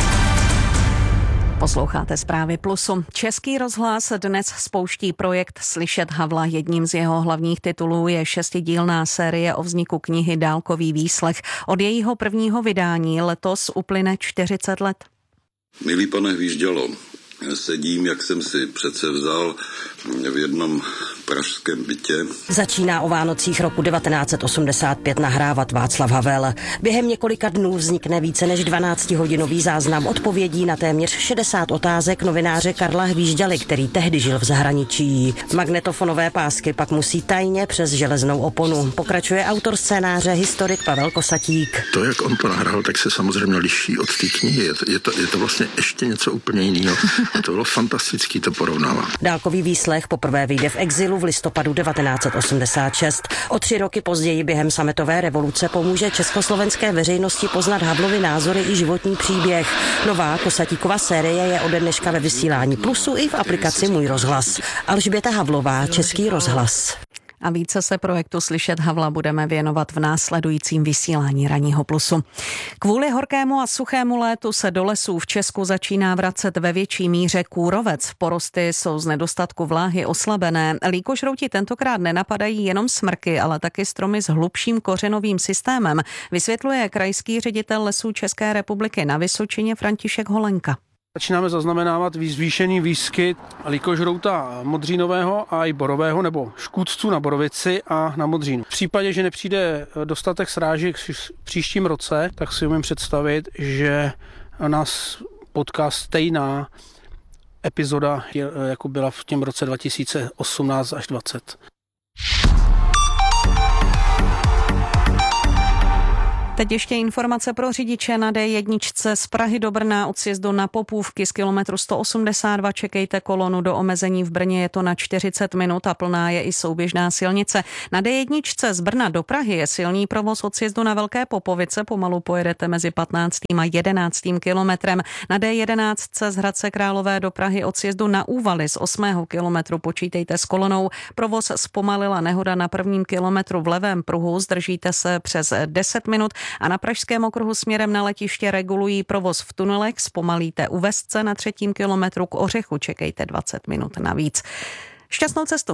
Posloucháte Zprávy plusu. Český rozhlas dnes spouští projekt Slyšet Havla. Jedním z jeho hlavních titulů je šestidílná série o vzniku knihy Dálkový výslech. Od jejího prvního vydání letos uplyne čtyřicet let. Milý pane Hvíždělo, sedím, jak jsem si přece vzal, v jednom pražském bytě. Začíná o Vánocích roku devatenáct set osmdesát pět nahrávat Václav Havel. Během několika dnů vznikne více než dvanáctihodinový záznam odpovědí na téměř šedesát otázek novináře Karla Hvížďaly, který tehdy žil v zahraničí. Magnetofonové pásky pak musí tajně přes železnou oponu. Pokračuje autor scénáře, historik Pavel Kosatík. To, jak on to nahrál, tak se samozřejmě liší od té knihy. Je to, je to, je to vlastně ještě něco úplně jiného. A to bylo fantastický to porovnávat. Dálkový výslech poprvé vyjde v exilu v listopadu devatenáct set osmdesát šest. O tři roky později během sametové revoluce pomůže československé veřejnosti poznat Havlovy názory i životní příběh. Nová Kosatíkova série je ode dneška ve vysílání Plusu i v aplikaci Můj rozhlas. Alžběta Havlová, Český rozhlas. A více se projektu Slyšet Havla budeme věnovat v následujícím vysílání Ranního plusu. Kvůli horkému a suchému létu se do lesů v Česku začíná vracet ve větší míře kůrovec. Porosty jsou z nedostatku vláhy oslabené. Líkožrouti tentokrát nenapadají jenom smrky, ale taky stromy s hlubším kořenovým systémem, vysvětluje krajský ředitel Lesů České republiky na Vysočině František Holenka. Začínáme zaznamenávat zvýšený výskyt líkožrouta modřínového a i borového nebo škůdců na borovici a na modřínu. V případě, že nepřijde dostatek srážek v příštím roce, tak si umím představit, že nás potká stejná epizoda, jako byla v těm roce dva tisíce osmnáct až dvacet. Teď ještě informace pro řidiče na dé jedna z Prahy do Brna od sjezdu na Popůvky z kilometru sto osmdesát dva. Čekejte kolonu do omezení v Brně, je to na čtyřicet minut a plná je i souběžná silnice. Na dé jedna z Brna do Prahy je silný provoz od sjezdu na Velké Popovice, pomalu pojedete mezi patnáctým a jedenáctým kilometrem. Na dé jedenáct z Hradce Králové do Prahy od sjezdu na Úvaly z osmého kilometru počítejte s kolonou. Provoz zpomalila nehoda na prvním kilometru v levém pruhu, zdržíte se přes deset minut. A na pražském okruhu směrem na letiště regulují provoz v tunelech, zpomalíte u Vestce na třetím kilometru k Ořechu, čekejte dvacet minut navíc. Šťastnou cestu!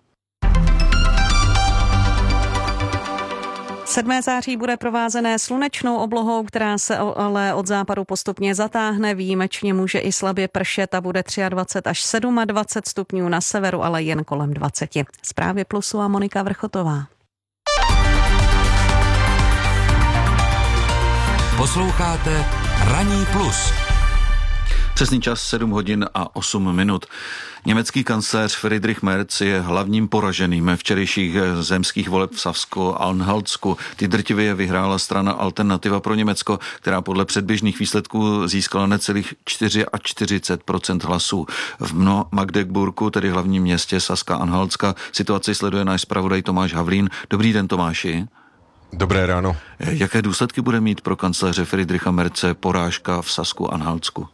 sedmého září bude provázené slunečnou oblohou, která se ale od západu postupně zatáhne. Výjimečně může i slabě pršet a bude dvacet tři až dvacet sedm stupňů na severu, ale jen kolem dvacet. Zprávy Plusu a Monika Vrchotová. Posloucháte Ranní plus. Přesný čas sedm hodin a osm minut. Německý kancléř Friedrich Merz je hlavním poraženým včerejších zemských voleb v Sasku-Anhaltsku. Ty drtivě vyhrála strana Alternativa pro Německo, která podle předběžných výsledků získala necelých čtyřicet čtyři procent hlasů. V Magdeburgu, tedy hlavním městě Saska-Anhaltska, situaci sleduje náš zpravodaj Tomáš Havlín. Dobrý den, Tomáši. Dobré ráno. Jaké důsledky bude mít pro kancléře Friedricha Merze porážka v Sasku-Anhaltsku?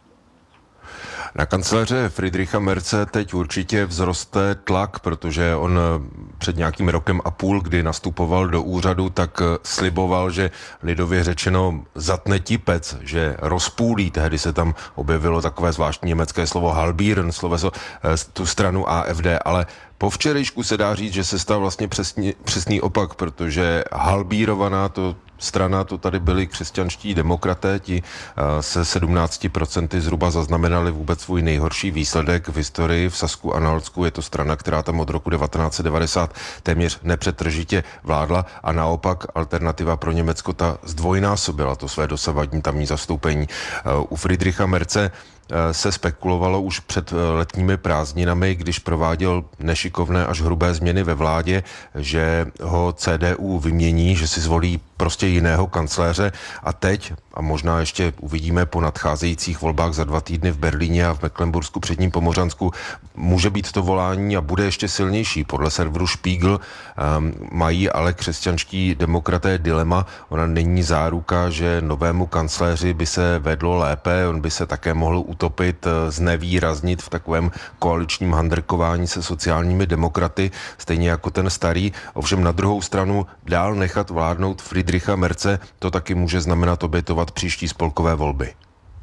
Na kancléře Friedricha Merze teď určitě vzroste tlak, protože on před nějakým rokem a půl, kdy nastupoval do úřadu, tak sliboval, že lidově řečeno zatne tipec, že rozpůlí. Tehdy se tam objevilo takové zvláštní německé slovo halbieren, sloveso tu stranu A F D, ale po včerejšku se dá říct, že se stal vlastně přesný, přesný opak, protože halbírovaná to strana, to tady byli křesťanští demokraté, ti se sedmnácti procenty zhruba zaznamenali vůbec svůj nejhorší výsledek v historii v Sasku-Anhaltsku. Je to strana, která tam od roku devatenáct set devadesát téměř nepřetržitě vládla a naopak Alternativa pro Německo ta zdvojnásobila to své dosavadní tamní zastoupení. U Friedricha Merze se spekulovalo už před letními prázdninami, když prováděl nešikovné až hrubé změny ve vládě, že ho C D U vymění, že si zvolí prostě jiného kancléře a teď, a možná ještě uvidíme po nadcházejících volbách za dva týdny v Berlíně a v Mecklenbursku předním Pomořansku, může být to volání a bude ještě silnější. Podle serveru Spiegel um, mají ale křesťanští demokraté dilema. Ona není záruka, že novému kancléři by se vedlo lépe, on by se také mohl utopit, znevýraznit v takovém koaličním handrkování se sociálními demokraty, stejně jako ten starý. Ovšem na druhou stranu dál nechat vládnout Friedricha Merze, to taky může znamenat obětovat příští spolkové volby.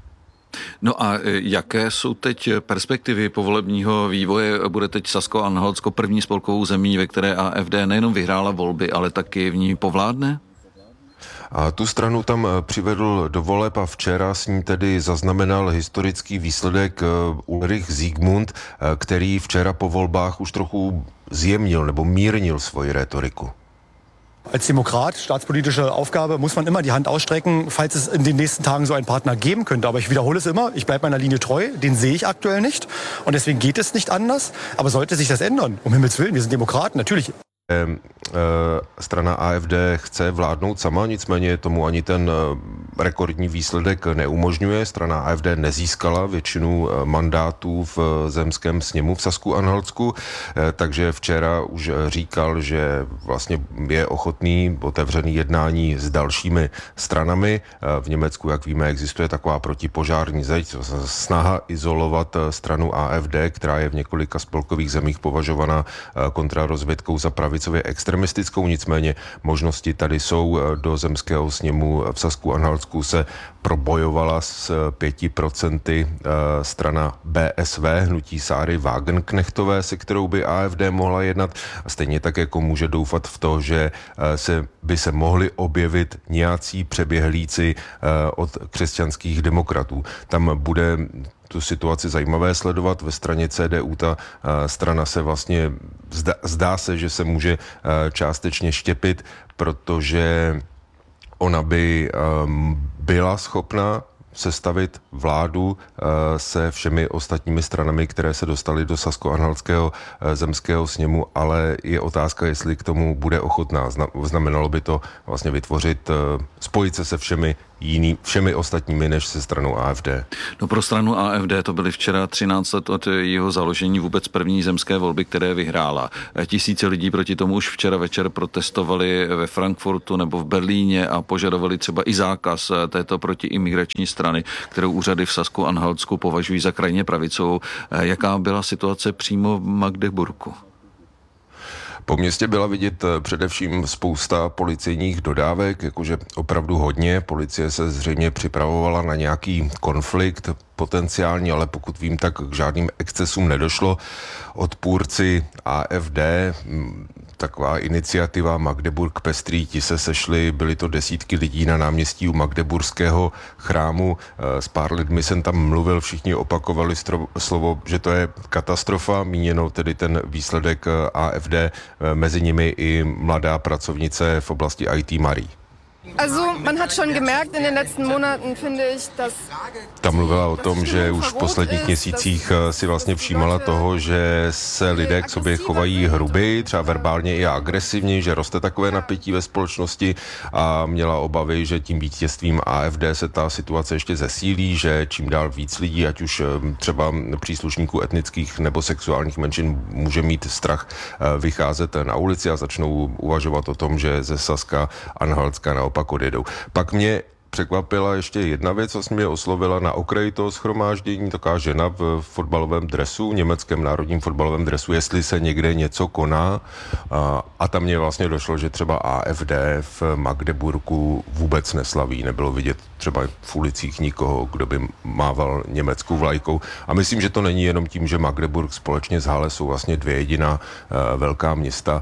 No a jaké jsou teď perspektivy povolebního vývoje? Bude teď Sasko-Anhaltsko první spolkovou zemí, ve které A F D nejenom vyhrála volby, ale taky v ní povládne? A tu stranu tam přivedl do voleb a včera s ní tedy zaznamenal historický výsledek Ulrich Siegmund, který včera po volbách už trochu zjemnil nebo mírnil svoji rétoriku. Als Demokrat, staatspolitische Aufgabe, muss man immer die Hand ausstrecken, falls es in den nächsten Tagen so einen Partner geben könnte. Aber ich wiederhole es immer, ich bleibe meiner Linie treu, den sehe ich aktuell nicht. Und deswegen geht es nicht anders. Aber sollte sich das ändern, um Himmels Willen, wir sind Demokraten, natürlich. Strana A F D chce vládnout sama, nicméně tomu ani ten rekordní výsledek neumožňuje. Strana A F D nezískala většinu mandátů v zemském sněmu v Sasku-Anhaltsku, takže včera už říkal, že vlastně je ochotný otevřený jednání s dalšími stranami. V Německu, jak víme, existuje taková protipožární zeď, snaha izolovat stranu A F D, která je v několika spolkových zemích považovaná kontrarozvědkou za pravicově extremistickou, nicméně možnosti tady jsou. Do zemského sněmu v Sasku-Anhaltsku se probojovala s pěti procenty strana B S V, hnutí Sáry Wagenknechtové, se kterou by A F D mohla jednat. A stejně tak jako může doufat v to, že se, by se mohli objevit nějací přeběhlíci od křesťanských demokratů. Tam bude tu situaci zajímavé sledovat. Ve straně C D U ta uh, strana se vlastně zdá, zdá se, že se může uh, částečně štěpit, protože ona by um, byla schopna sestavit vládu uh, se všemi ostatními stranami, které se dostaly do Sasko-Anhaltského uh, zemského sněmu, ale je otázka, jestli k tomu bude ochotná. Znamenalo by to vlastně vytvořit, uh, spojit se se všemi jiný, všemi ostatními než se stranou A F D. No pro stranu A F D to byly včera třináct let od jeho založení vůbec první zemské volby, které vyhrála. Tisíce lidí proti tomu už včera večer protestovali ve Frankfurtu nebo v Berlíně a požadovali třeba i zákaz této protiimigrační strany, kterou úřady v Sasku-Anhaltsku považují za krajně pravicovou. Jaká byla situace přímo v Magdeburgu? Po městě byla vidět především spousta policejních dodávek, jakože opravdu hodně. Policie se zřejmě připravovala na nějaký konflikt potenciální, ale pokud vím, tak k žádným excesům nedošlo. Odpůrci A F D, taková iniciativa Magdeburg Pestrý, ti se sešli, byly to desítky lidí na náměstí u Magdeburského chrámu. S pár lidmi jsem tam mluvil, všichni opakovali stro, slovo, že to je katastrofa, míněno tedy ten výsledek A F D, mezi nimi i mladá pracovnice v oblasti I T Marie. Also, man hat schon gemerkt in den letzten Monaten, finde ich, dass Ta mluvila o tom, že už v posledních měsících si vlastně všímala toho, že se lidé k sobě chovají hruby, třeba verbálně i agresivně, že roste takové napětí ve společnosti a měla obavy, že tím vítězstvím A F D se ta situace ještě zesílí, že čím dál víc lidí, ať už třeba příslušníků etnických nebo sexuálních menšin, může mít strach vycházet na ulici a začnou uvažovat o tom, že ze Saska Anhaltska naopak odjedou. Pak mě překvapila ještě jedna věc, co mě oslovila na okraji toho shromáždění, taková žena v fotbalovém dresu, německém národním fotbalovém dresu, jestli se někde něco koná. A, a tam mě vlastně došlo, že třeba A F D v Magdeburgu vůbec neslaví. Nebylo vidět třeba v ulicích nikoho, kdo by mával německou vlajkou. A myslím, že to není jenom tím, že Magdeburg společně s Halle jsou vlastně dvě jediná uh, velká města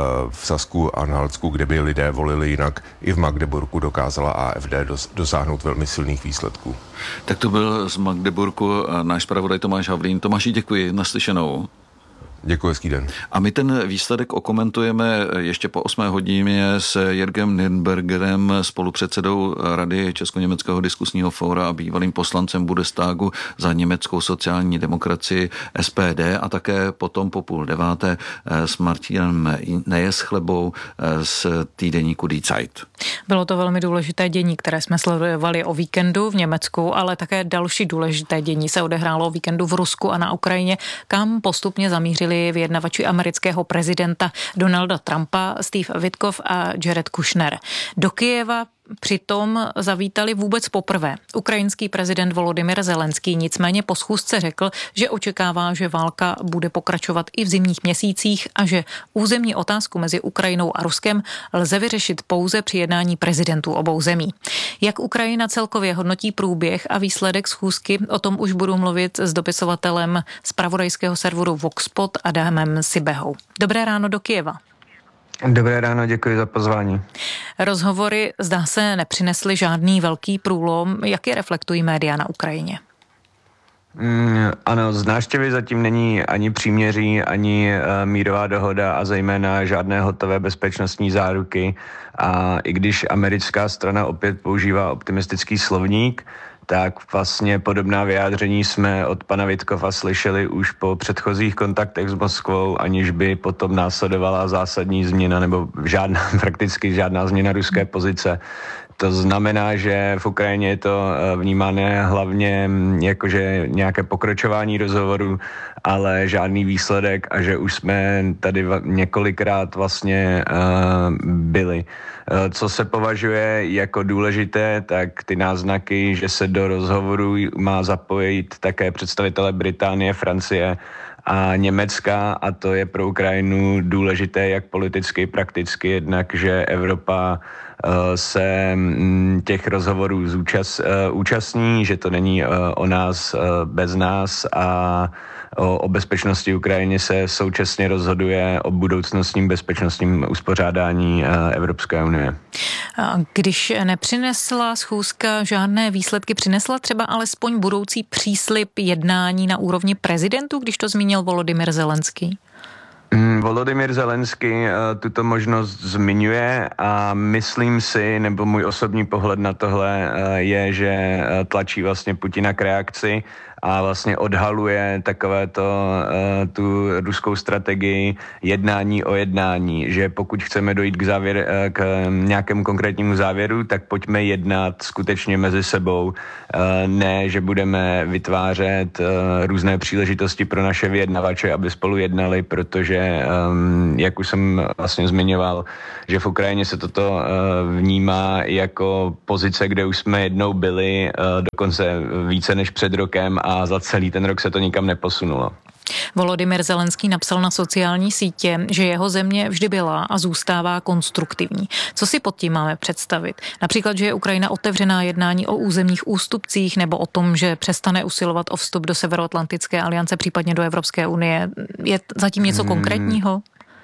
v Sasku a Anhaltsku, kde by lidé volili jinak. I v Magdeburgu dokázala A F D dos- dosáhnout velmi silných výsledků. Tak to byl z Magdeburgu náš zpravodaj Tomáš Havlín. Tomáši, děkuji, naslyšenou. Děkuji, hezký den. A my ten výsledek okomentujeme ještě po osmé hodině s Jürgem Nürnbergerem, spolupředsedou Rady Česko-německého diskusního fóra a bývalým poslancem Bundestagu za německou sociální demokracii S P D a také potom po půl deváté s Martinem Nejeschlebou z týdeníku Die Zeit. Bylo to velmi důležité dění, které jsme sledovali o víkendu v Německu, ale také další důležité dění se odehrálo o víkendu v Rusku a na Ukrajině, kam postupně zamířili vyjednavači amerického prezidenta Donalda Trumpa, Steve Witkoff a Jared Kushner. Do Kyjeva přitom zavítali vůbec poprvé. Ukrajinský prezident Volodymyr Zelenský nicméně po schůzce řekl, že očekává, že válka bude pokračovat i v zimních měsících a že územní otázku mezi Ukrajinou a Ruskem lze vyřešit pouze při jednání prezidentů obou zemí. Jak Ukrajina celkově hodnotí průběh a výsledek schůzky, o tom už budu mluvit s dopisovatelem zpravodajského serveru Voxpot Adamem Sibehou. Dobré ráno do Kyjeva. Dobré ráno, děkuji za pozvání. Rozhovory zdá se nepřinesly žádný velký průlom. Jak je reflektují média na Ukrajině? Mm, ano, z návštěvy zatím není ani příměří, ani uh, mírová dohoda a zejména žádné hotové bezpečnostní záruky. A i když americká strana opět používá optimistický slovník, tak vlastně podobná vyjádření jsme od pana Witkoffa slyšeli už po předchozích kontaktech s Moskvou, aniž by potom následovala zásadní změna nebo žádná, prakticky žádná změna ruské pozice. To znamená, že v Ukrajině je to vnímané hlavně jakože nějaké pokračování rozhovoru, ale žádný výsledek a že už jsme tady několikrát vlastně uh, byli. Co se považuje jako důležité, tak ty náznaky, že se do rozhovoru má zapojit také představitelé Británie, Francie a Německa, a to je pro Ukrajinu důležité jak politicky, prakticky, jednak, že Evropa se těch rozhovorů zúčast, účastní, že to není o nás bez nás a o, o bezpečnosti Ukrajiny se současně rozhoduje o budoucnostním bezpečnostním uspořádání Evropské unie. Když nepřinesla schůzka žádné výsledky, přinesla třeba alespoň budoucí příslib jednání na úrovni prezidentů, když to zmínil Volodymyr Zelenský? Volodymyr Zelenský tuto možnost zmiňuje a myslím si, nebo můj osobní pohled na tohle je, že tlačí vlastně Putina k reakci a vlastně odhaluje takovéto tu ruskou strategii jednání o jednání, že pokud chceme dojít k, závěr, k nějakému konkrétnímu závěru, tak pojďme jednat skutečně mezi sebou, ne, že budeme vytvářet různé příležitosti pro naše vyjednavače, aby spolu jednali, protože, jak už jsem vlastně zmiňoval, že v Ukrajině se toto vnímá jako pozice, kde už jsme jednou byli, dokonce více než před rokem a za celý ten rok se to nikam neposunulo. Volodymyr Zelenský napsal na sociální sítě, že jeho země vždy byla a zůstává konstruktivní. Co si pod tím máme představit? Například, že je Ukrajina otevřená jednání o územních ústupcích nebo o tom, že přestane usilovat o vstup do Severoatlantické aliance, případně do Evropské unie. Je zatím něco konkrétního?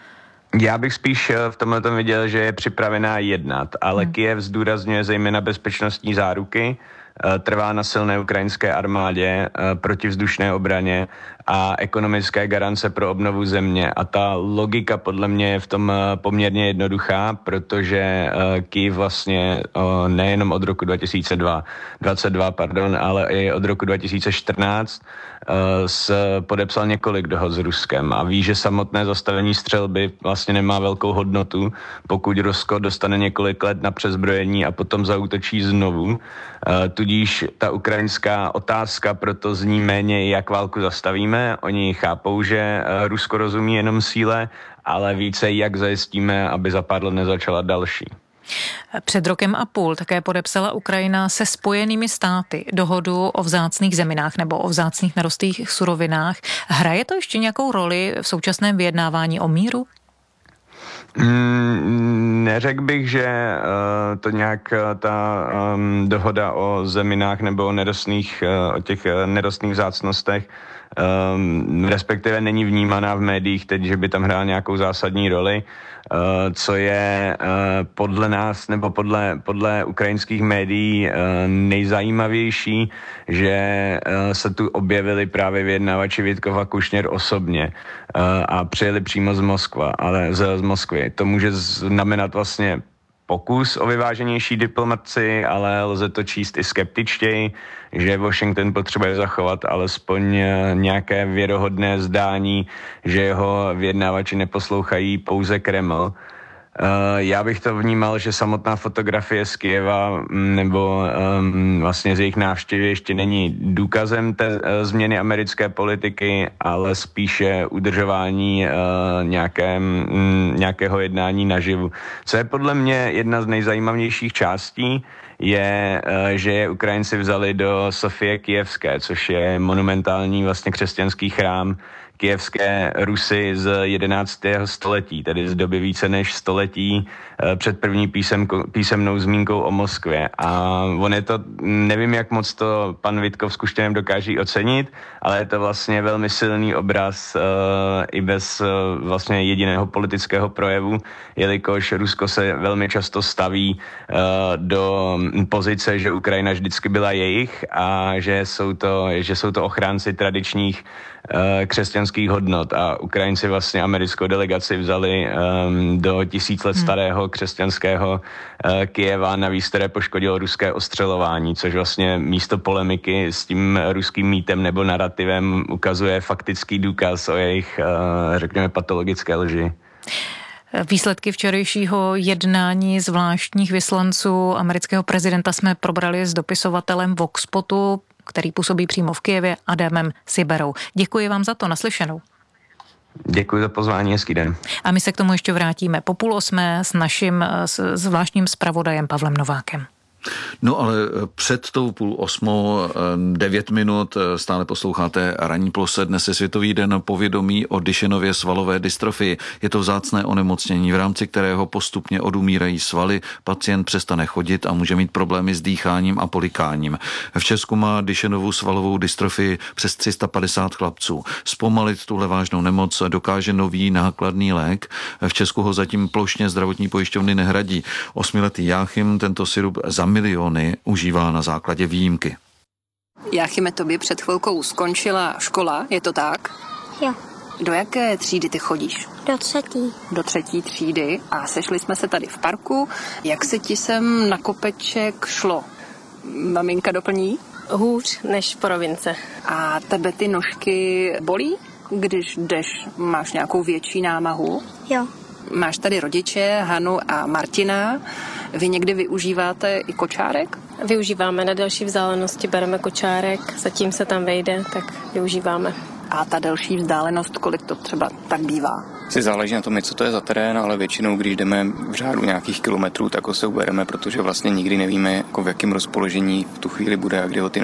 Já bych spíš v tomhle tom viděl, že je připravená jednat, ale hmm. Kyjev zdůrazňuje zejména bezpečnostní záruky, trvá na silné ukrajinské armádě, protivzdušné obraně a ekonomické garance pro obnovu země. A ta logika podle mě je v tom poměrně jednoduchá, protože Kyjev vlastně nejenom od roku dva tisíce dvacet dva, pardon, ale i od roku dva tisíce čtrnáct s, podepsal několik dohod s Ruskem a ví, že samotné zastavení střelby vlastně nemá velkou hodnotu, pokud Rusko dostane několik let na přezbrojení a potom zaútočí znovu. Tudíž ta ukrajinská otázka proto zní méně, jak válku zastavíme. Oni chápou, že Rusko rozumí jenom síle, ale více, jak zajistíme, aby za pár let nezačala další. Před rokem a půl také podepsala Ukrajina se Spojenými státy dohodu o vzácných zeminách nebo o vzácných nerostných surovinách. Hraje to ještě nějakou roli v současném vyjednávání o míru? Mm, neřekl bych, že uh, to nějak uh, ta um, dohoda o zeminách nebo o nerostných, uh, o těch uh, nerostných vzácnostech um, respektive není vnímaná v médiích teď, že by tam hrál nějakou zásadní roli. Uh, co je uh, podle nás nebo podle, podle ukrajinských médií uh, nejzajímavější, že uh, se tu objevili právě vyjednavači Vitkov a Kušněr osobně uh, a přijeli přímo z Moskva, ale z, z Moskvy. To může znamenat vlastně pokus o vyváženější diplomaci, ale lze to číst i skeptičtěji, že Washington potřebuje zachovat alespoň nějaké věrohodné zdání, že jeho vyjednávači neposlouchají pouze Kreml. Já bych to vnímal, že samotná fotografie z Kyjeva nebo um, vlastně z jejich návštěvy ještě není důkazem té uh, změny americké politiky, ale spíše udržování uh, nějaké, um, nějakého jednání naživu. Co je podle mě jedna z nejzajímavějších částí, je, uh, že je Ukrajinci vzali do Sofie Kyjevské, což je monumentální vlastně křesťanský chrám kyjevské Rusy z jedenáctého století, tedy z doby více než století před první písem, písemnou zmínkou o Moskvě. A on je to, nevím, jak moc to pan Vitkov s Kuštěnem dokáží ocenit, ale je to vlastně velmi silný obraz uh, i bez uh, vlastně jediného politického projevu, jelikož Rusko se velmi často staví uh, do pozice, že Ukrajina vždycky byla jejich a že jsou to, že jsou to ochránci tradičních křesťanských hodnot a Ukrajinci vlastně americkou delegaci vzali um, do tisíc let starého křesťanského uh, Kyjeva, navíc které poškodilo ruské ostřelování, což vlastně místo polemiky s tím ruským mýtem nebo narrativem ukazuje faktický důkaz o jejich, uh, řekněme, patologické lži. Výsledky včerejšího jednání zvláštních vyslanců amerického prezidenta jsme probrali s dopisovatelem Voxpotu, který působí přímo v Kyjevě, Adamem Siberou. Děkuji vám za to, naslyšenou. Děkuji za pozvání, hezký den. A my se k tomu ještě vrátíme po půl osmé s naším s zvláštním zpravodajem Pavlem Novákem. No ale před tou půl osmou, devět minut, stále posloucháte Ranní plus. Dnes je Světový den povědomí o Duchennově svalové dystrofii. Je to vzácné onemocnění, v rámci kterého postupně odumírají svaly, pacient přestane chodit a může mít problémy s dýcháním a polikáním. V Česku má Duchennovu svalovou dystrofii přes tři sta padesát chlapců. Zpomalit tuhle vážnou nemoc dokáže nový nákladný lék. V Česku ho zatím plošně zdravotní pojišťovny nehradí. Osmiletý Jáchym tento sirup za miliony užívá na základě výjimky. Jáchyme, tobě před chvilkou skončila škola, je to tak? Jo. Do jaké třídy ty chodíš? Do třetí. Do třetí třídy a sešli jsme se tady v parku. Jak se ti sem na kopeček šlo? Maminka doplní? Hůř než po rovince. A tebe ty nožky bolí, když jdeš, máš nějakou větší námahu? Jo. Máš tady rodiče, Hanu a Martina. Vy někdy využíváte i kočárek? Využíváme na delší vzdálenosti, bereme kočárek, zatím se tam vejde, tak využíváme. A ta delší vzdálenost, kolik to třeba tak bývá? Si záleží na tom, co to je za terén, ale většinou, když jdeme v řádu nějakých kilometrů, tak ho se ubereme, protože vlastně nikdy nevíme, jako v jakém rozpoložení v tu chvíli bude a kdy ho ty